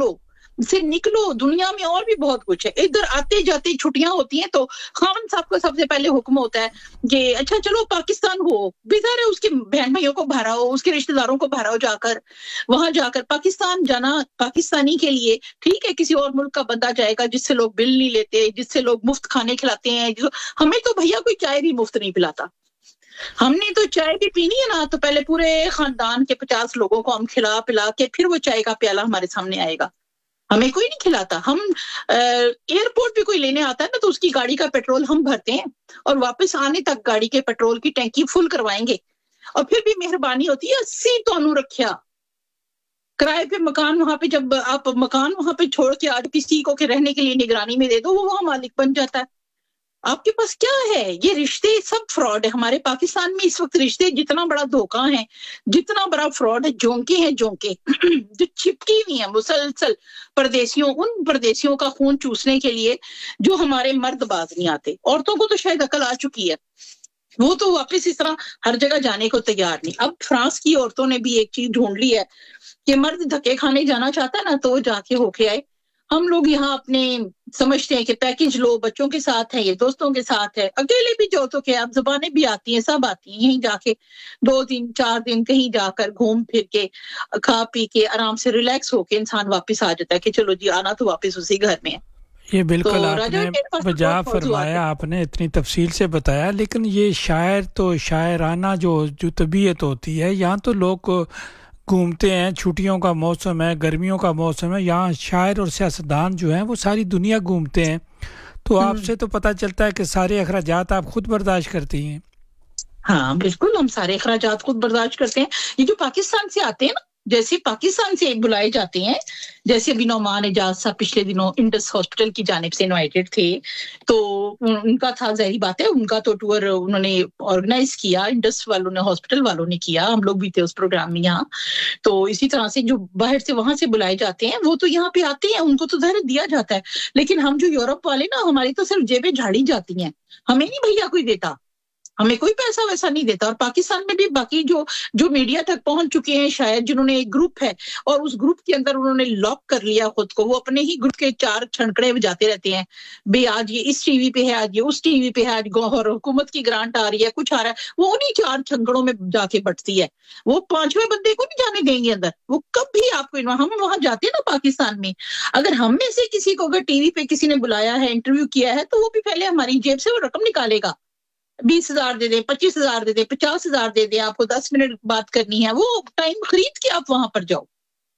نکلو. دنیا میں اور بھی بہت کچھ ہے. ادھر آتے جاتے چھٹیاں ہوتی ہیں تو خان صاحب کو سب سے پہلے حکم ہوتا ہے کہ اچھا چلو پاکستان ہو, بےچارے اس کے بہن بھائیوں کو بھراؤ, اس کے رشتہ داروں کو بھراؤ, وہاں جا کر پاکستان جانا پاکستانی کے لیے ٹھیک ہے. کسی اور ملک کا بندہ جائے گا جس سے لوگ بل نہیں لیتے, جس سے لوگ مفت کھانے کھلاتے ہیں. ہمیں تو بھیا کوئی چائے بھی مفت نہیں پلاتا. ہم نے تو چائے بھی پینی ہے نا, تو پہلے پورے خاندان کے 50 لوگوں کو ہم کھلا پلا کے پھر وہ چائے کا پیالہ ہمارے سامنے آئے گا. ہمیں کوئی نہیں کھلاتا. ہم ایئرپورٹ پہ کوئی لینے آتا ہے نا, تو اس کی گاڑی کا پیٹرول ہم بھرتے ہیں اور واپس آنے تک گاڑی کے پیٹرول کی ٹینکی فل کروائیں گے. اور پھر بھی مہربانی ہوتی ہے 80 تونوں رکھیا کرائے پہ مکان. وہاں پہ جب آپ مکان وہاں پہ چھوڑ کے آج کسی کو کہ رہنے کے لیے نگرانی میں دے دو, وہ وہاں مالک بن جاتا ہے. آپ کے پاس کیا ہے؟ یہ رشتے سب فراڈ ہے. ہمارے پاکستان میں اس وقت رشتے جتنا بڑا دھوکہ ہے, جتنا بڑا فراڈ ہے, جونکے جو چپکی ہوئی ہیں مسلسل ان پردیسیوں کا خون چوسنے کے لیے جو ہمارے مرد باز نہیں آتے. عورتوں کو تو شاید عقل آ چکی ہے, وہ تو واپس اس طرح ہر جگہ جانے کو تیار نہیں. اب فرانس کی عورتوں نے بھی ایک چیز ڈھونڈ لی ہے کہ مرد دھکے کھانے جانا چاہتا ہے نا, تو وہ جا کے ہو کے آئے. ہم لوگ یہاں اپنے سمجھتے ہیں کہ پیکج لو, بچوں کے ساتھ ہے, یہ دوستوں کے ساتھ ہے, اکیلے بھی جو تو کیا, اب زبانیں بھی آتی ہیں, سب آتی ہیں. یہیں جا کے 2 دن 4 دن کہیں جا کر گھوم پھر کے کھا پی کے آرام سے ریلیکس ہو کے انسان واپس آ جاتا ہے کہ چلو جی آنا تو واپس اسی گھر میں ہے. یہ بالکل آپ نے بجا فرمایا, آپ نے اتنی تفصیل سے بتایا. لیکن یہ شاعر تو شاعرانہ جو طبیعت ہوتی ہے, یہاں تو لوگ گھومتے ہیں, چھٹیوں کا موسم ہے, گرمیوں کا موسم ہے, یہاں شاعر اور سیاستدان جو ہیں وہ ساری دنیا گھومتے ہیں. تو آپ سے تو پتہ چلتا ہے کہ سارے اخراجات آپ خود برداشت کرتی ہیں. ہاں بالکل, ہم سارے اخراجات خود برداشت کرتے ہیں. یہ جو پاکستان سے آتے ہیں نا, جیسے پاکستان سے بلائے جاتے ہیں, جیسے ابھی نعمان اعجاز صاحب پچھلے دنوں انڈس ہاسپٹل کی جانب سے انوائٹڈ تھے, تو ان کا تھا, ظاہری بات ہے ان کا تو ٹور انہوں نے آرگنائز کیا, انڈس والوں نے, ہاسپٹل والوں نے کیا, ہم لوگ بھی تھے اس پروگرام میں یہاں. تو اسی طرح سے جو باہر سے وہاں سے بلائے جاتے ہیں وہ تو یہاں پہ آتے ہیں, ان کو تو ظاہر دیا جاتا ہے. لیکن ہم جو یورپ والے نا, ہماری تو صرف جیبیں جھاڑی جاتی ہیں, ہمیں نہیں بھیا کوئی دیتا, ہمیں کوئی پیسہ ویسا نہیں دیتا. اور پاکستان میں بھی باقی جو میڈیا تک پہنچ چکے ہیں شاید, جنہوں نے ایک گروپ ہے اور اس گروپ کے اندر انہوں نے لاک کر لیا خود کو, وہ اپنے ہی گروپ کے 4 چھنکڑے بجاتے رہتے ہیں, بے آج یہ اس ٹی وی پہ ہے, آج یہ اس ٹی وی پہ ہے, آج گوہر حکومت کی گرانٹ آ رہی ہے, کچھ آ رہا ہے, وہ انہیں 4 چھنکڑوں میں جا کے بٹتی ہے. وہ 5ویں بندے کو نہیں جانے دیں گے اندر. وہ کب بھی آپ کو, ہم وہاں جاتے ہیں نا پاکستان میں, اگر ہم میں سے کسی کو اگر ٹی وی پہ کسی نے بلایا ہے, انٹرویو کیا ہے, تو وہ بھی پہلے ہماری جیب سے وہ رقم نکالے گا 20,000 दे दें, 25,000 दे दें, 50,000 दे दें, आपको 10 मिनट बात करनी है, वो टाइम खरीद के आप वहां पर जाओ।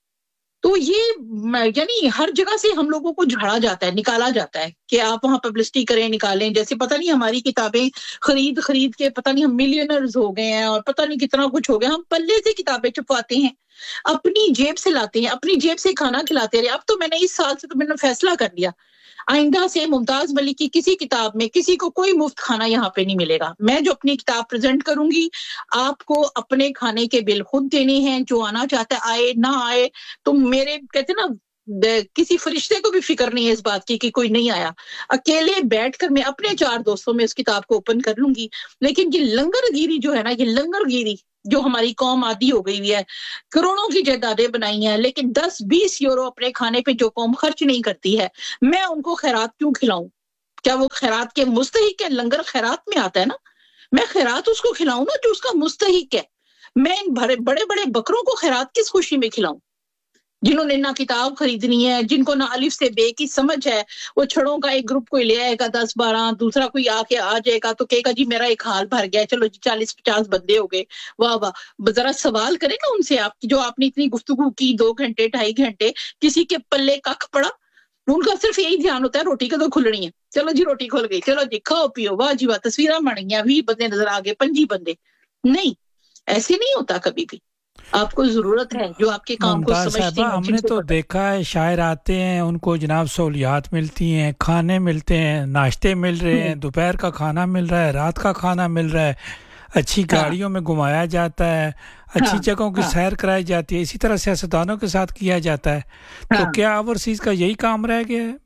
तो ये यानी हर जगह से हम लोगों को झाड़ा जाता है, निकाला जाता है कि आप वहां पब्लिसिटी करें, निकालें, जैसे पता नहीं हमारी किताबें खरीद के पता नहीं हम मिलियनर्स हो गए हैं और पता नहीं कितना कुछ हो गया। हम पल्ले से किताबें छपवाते हैं, अपनी जेब से लाते हैं, अपनी जेब से खाना खिलाते रहे। अब तो मैंने इस साल से तो मैंने फैसला कर लिया, आइंदा से मुमताज मलिक की किसी किताब में किसी को कोई मुफ्त खाना यहाँ पे नहीं मिलेगा। मैं जो अपनी किताब प्रेजेंट करूंगी, आपको अपने खाने के बिल खुद देने हैं, जो आना चाहता है आए, ना आए। तो मेरे कहते ना, किसी फरिश्ते को भी फिक्र नहीं है इस बात की कि कोई नहीं आया। अकेले बैठकर मैं अपने 4 दोस्तों में इस किताब को ओपन कर लूंगी। लेकिन ये लंगरगिरी जो है ना, ये लंगरगिरी जो हमारी कौम आदी हो गई है, करोड़ों की जायदादें बनाई हैं, लेकिन 10-20 यूरो अपने खाने पे जो कौम खर्च नहीं करती है, मैं उनको खैरात क्यों खिलाऊं? क्या वो खैरात के मुस्तहिक है? लंगर खैरात में आता है ना, मैं खैरात उसको खिलाऊं ना जो उसका मुस्तहिक है। मैं इन बड़े बड़े बकरों को खैरात किस खुशी में खिलाऊं, जिन्होंने ना किताब खरीदनी है, जिनको ना अलिफ से बे की समझ है। वो छड़ों का एक ग्रुप कोई ले आएगा 10-12, दूसरा कोई आके आ जाएगा तो कहेगा जी मेरा एक हाल भर गया, चलो जी 40-50 बंदे हो गए, वाह वाह। जरा सवाल करें ना उनसे, आप जो आपने इतनी गुफ्तगू की 2 घंटे 2.5 घंटे, किसी के पल्ले कख पड़ा? उनका सिर्फ यही ध्यान होता है रोटी कदों खुलनी है, चलो जी रोटी खुल गई, चलो जी खाओ पियो, वाह जी वाह, तस्वीरें बन गई, 20 बंदे नजर आ गए, 25 बंदे। नहीं, ऐसे नहीं होता कभी भी। आपको जरूरत है जो आपके काम को समझती है। हमने तो देखा है शायर आते हैं, उनको जनाब सहूलियात मिलती हैं, खाने मिलते हैं, नाश्ते मिल रहे हैं, दोपहर का खाना मिल रहा है, रात का खाना मिल रहा है, अच्छी गाड़ियों में घुमाया जाता है, अच्छी जगहों की सैर कराई जाती है। इसी तरह सियासतदानों के साथ किया जाता है। तो क्या ओवरसीज का यही काम रह गया है?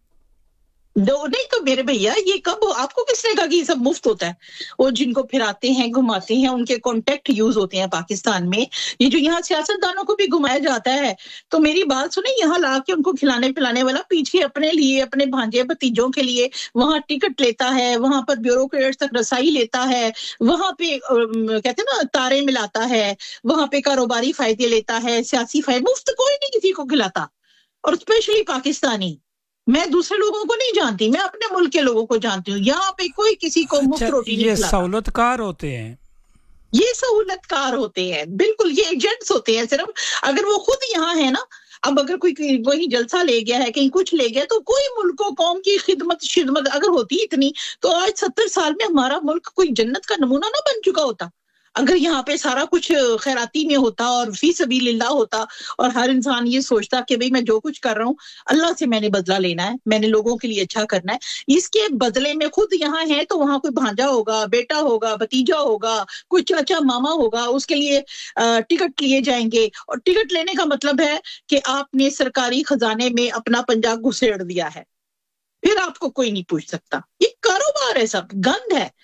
नहीं तो मेरे भैया, ये कब, आपको किसने कहा कि ये सब मुफ्त होता है? वो जिनको फिराते हैं घुमाते हैं, उनके कॉन्टेक्ट यूज होते हैं पाकिस्तान में। ये जो यहाँ सियासतदानों को भी घुमाया जाता है, तो मेरी बात सुने, यहाँ ला के उनको खिलाने पिलाने वाला पीछे अपने लिए, अपने भांजे भतीजों के लिए वहां टिकट लेता है, वहां पर ब्यूरोक्रेट्स तक रसाई लेता है, वहां पे कहते हैं ना तारे मिलाता है, वहां पे कारोबारी फायदे लेता है, सियासी फायदे। मुफ्त कोई नहीं किसी को खिलाता, और स्पेशली पाकिस्तानी। मैं दूसरे लोगों को नहीं जानती, मैं अपने मुल्क के लोगों को जानती हूँ। यहाँ पे कोई किसी को मुफ्त रोटी नहीं खिलाता। ये सहूलतकार होते हैं, ये सहूलतकार होते हैं, बिल्कुल। ये एजेंट्स होते हैं सिर्फ। अगर वो खुद यहाँ है ना, अब अगर कोई वही जलसा ले गया है, कहीं कुछ ले गया, तो कोई मुल्क को कौम की खिदमत अगर होती इतनी, तो आज 70 साल में हमारा मुल्क कोई जन्नत का नमूना ना बन चुका होता। अगर यहाँ पे सारा कुछ खैराती में होता और फी सबीलिल्लाह होता, और हर इंसान ये सोचता कि भाई मैं जो कुछ कर रहा हूँ अल्लाह से मैंने बदला लेना है, मैंने लोगों के लिए अच्छा करना है, इसके बदले में खुद यहाँ है तो वहां कोई भांजा होगा, बेटा होगा, भतीजा होगा, कोई चाचा मामा होगा, उसके लिए टिकट लिए जाएंगे। और टिकट लेने का मतलब है कि आपने सरकारी खजाने में अपना पंजा घुसेड़ दिया है, फिर आपको कोई नहीं पूछ सकता। ये कारोबार है, सब गंद है।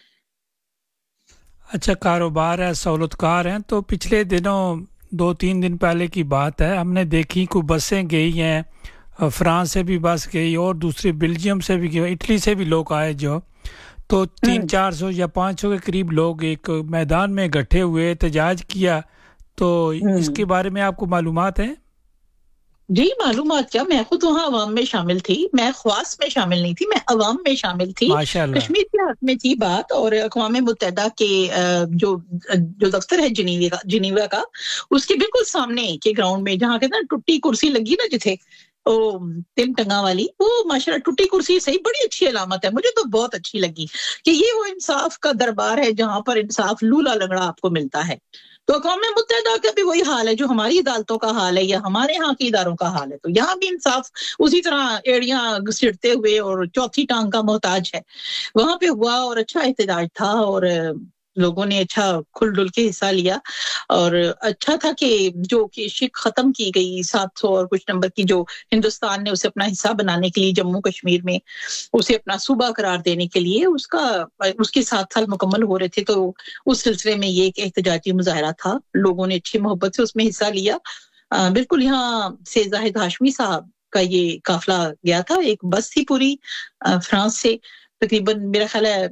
अच्छा, कारोबार है, सहूलतकार हैं। तो पिछले दिनों 2-3 दिन पहले की बात है, हमने देखी कोई बसें गई हैं, फ्रांस से भी बस गई और दूसरी बेल्जियम से भी गई, इटली से भी लोग आए जो, तो 300-400 या 500 के करीब लोग एक मैदान में इकट्ठे हुए, एहतजाज किया। तो इसके बारे में आपको मालूमात है? जी मालूमात क्या, मैं खुद वहाँ अवाम में शामिल थी। मैं ख्वास में शामिल नहीं थी, मैं अवाम में शामिल थी। कश्मीर के हक में थी बात, और अक़वाम मुत्तहिदा के जो दफ्तर है जिनीवा का, उसके बिल्कुल सामने के ग्राउंड में, जहाँ कहते हैं टुट्टी कुर्सी लगी ना जिथे, ओ 3 टंगा वाली, वो माशाल्लाह टुट्टी कुर्सी सही बड़ी अच्छी अलामत है। मुझे तो बहुत अच्छी लगी कि ये वो इंसाफ का दरबार है जहाँ पर इंसाफ लूला लंगड़ा आपको मिलता है। तो अक़वाम मुत्तहिदा का भी वही हाल है जो हमारी अदालतों का हाल है या हमारे यहाँ के इदारों का हाल है। तो यहाँ भी इंसाफ उसी तरह एड़ियां घसीटते हुए और चौथी टांग का मोहताज है। वहां पे हुआ और अच्छा एहतजाज था, और लोगों ने अच्छा खुल-डुल के हिस्सा लिया। और अच्छा था कि जो कि शिक खत्म की गई 700 और कुछ नंबर की, जो हिंदुस्तान ने उसे अपना हिस्सा बनाने के लिए जम्मू कश्मीर में उसे अपना सूबा करार देने के लिए उसके 7 साल मुकम्मल हो रहे थे। तो उस सिलसिले में ये एक एहतजाजी मुजाहरा था, लोगों ने अच्छी मोहब्बत से उसमें हिस्सा लिया। बिल्कुल यहाँ से जाहिद हाशमी साहब का ये काफिला गया था, एक बस थी पूरी फ्रांस से, तकरीबन मेरा ख्याल है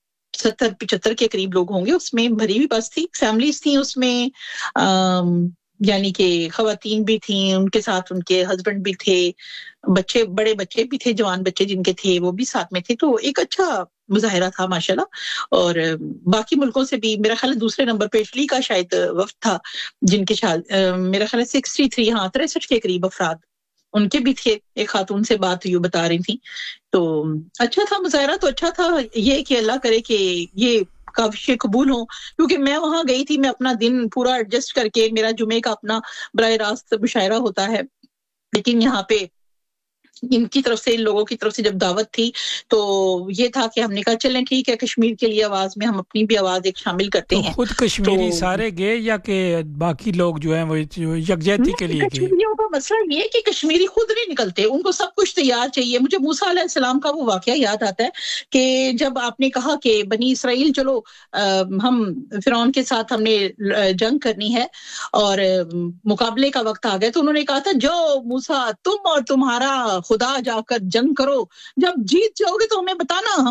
70-75 के करीब लोग होंगे, उसमें भरी हुई बस थी, फैमिलीज थी उसमें, یعنی کہ خواتین بھی تھیں، ان کے ساتھ ان کے ہسبینڈ بھی تھے، بچے بڑے بچے بھی تھے، جوان بچے جن کے تھے وہ بھی ساتھ میں تھے، تو ایک اچھا مظاہرہ تھا ماشاءاللہ۔ اور باقی ملکوں سے بھی میرا خیال ہے دوسرے نمبر پہ اٹلی کا شاید وفد تھا، جن کے میرا خیال ہے 63 63 کے قریب افراد ان کے بھی تھے۔ ایک خاتون سے بات یہ بتا رہی تھی، تو اچھا تھا مظاہرہ، تو اچھا تھا۔ یہ کہ اللہ کرے کہ یہ کاوشیں قبول ہوں، کیونکہ میں وہاں گئی تھی، میں اپنا دن پورا ایڈجسٹ کر کے، میرا جمعے کا اپنا براہ راست مشاعرہ ہوتا ہے، لیکن یہاں پہ ان کی طرف سے، ان لوگوں کی طرف سے جب دعوت تھی تو یہ تھا کہ ہم نے کہا چلیں ٹھیک ہے، کشمیر کے لیے آواز میں ہم اپنی بھی آواز ایک شامل کرتے ہیں۔ خود کشمیری سارے گئے یا کہ باقی لوگ جو ہیں وہ یکجہتی کے لیے گئے؟ کشمیریوں کا مسئلہ یہ ہے کہ کشمیری خود نہیں نکلتے، ان کو سب کچھ تیار چاہیے۔ مجھے موسیٰ علیہ السلام کا وہ واقعہ یاد آتا ہے کہ جب آپ نے کہا کہ بنی اسرائیل چلو ہم فرعون کے ساتھ ہم نے جنگ کرنی ہے اور مقابلے کا وقت آ گیا، تو انہوں نے کہا تھا جو موسیٰ تم اور تمہارا خدا جا کر جنگ کرو، جب جیت جاؤ گے تو ہمیں بتانا،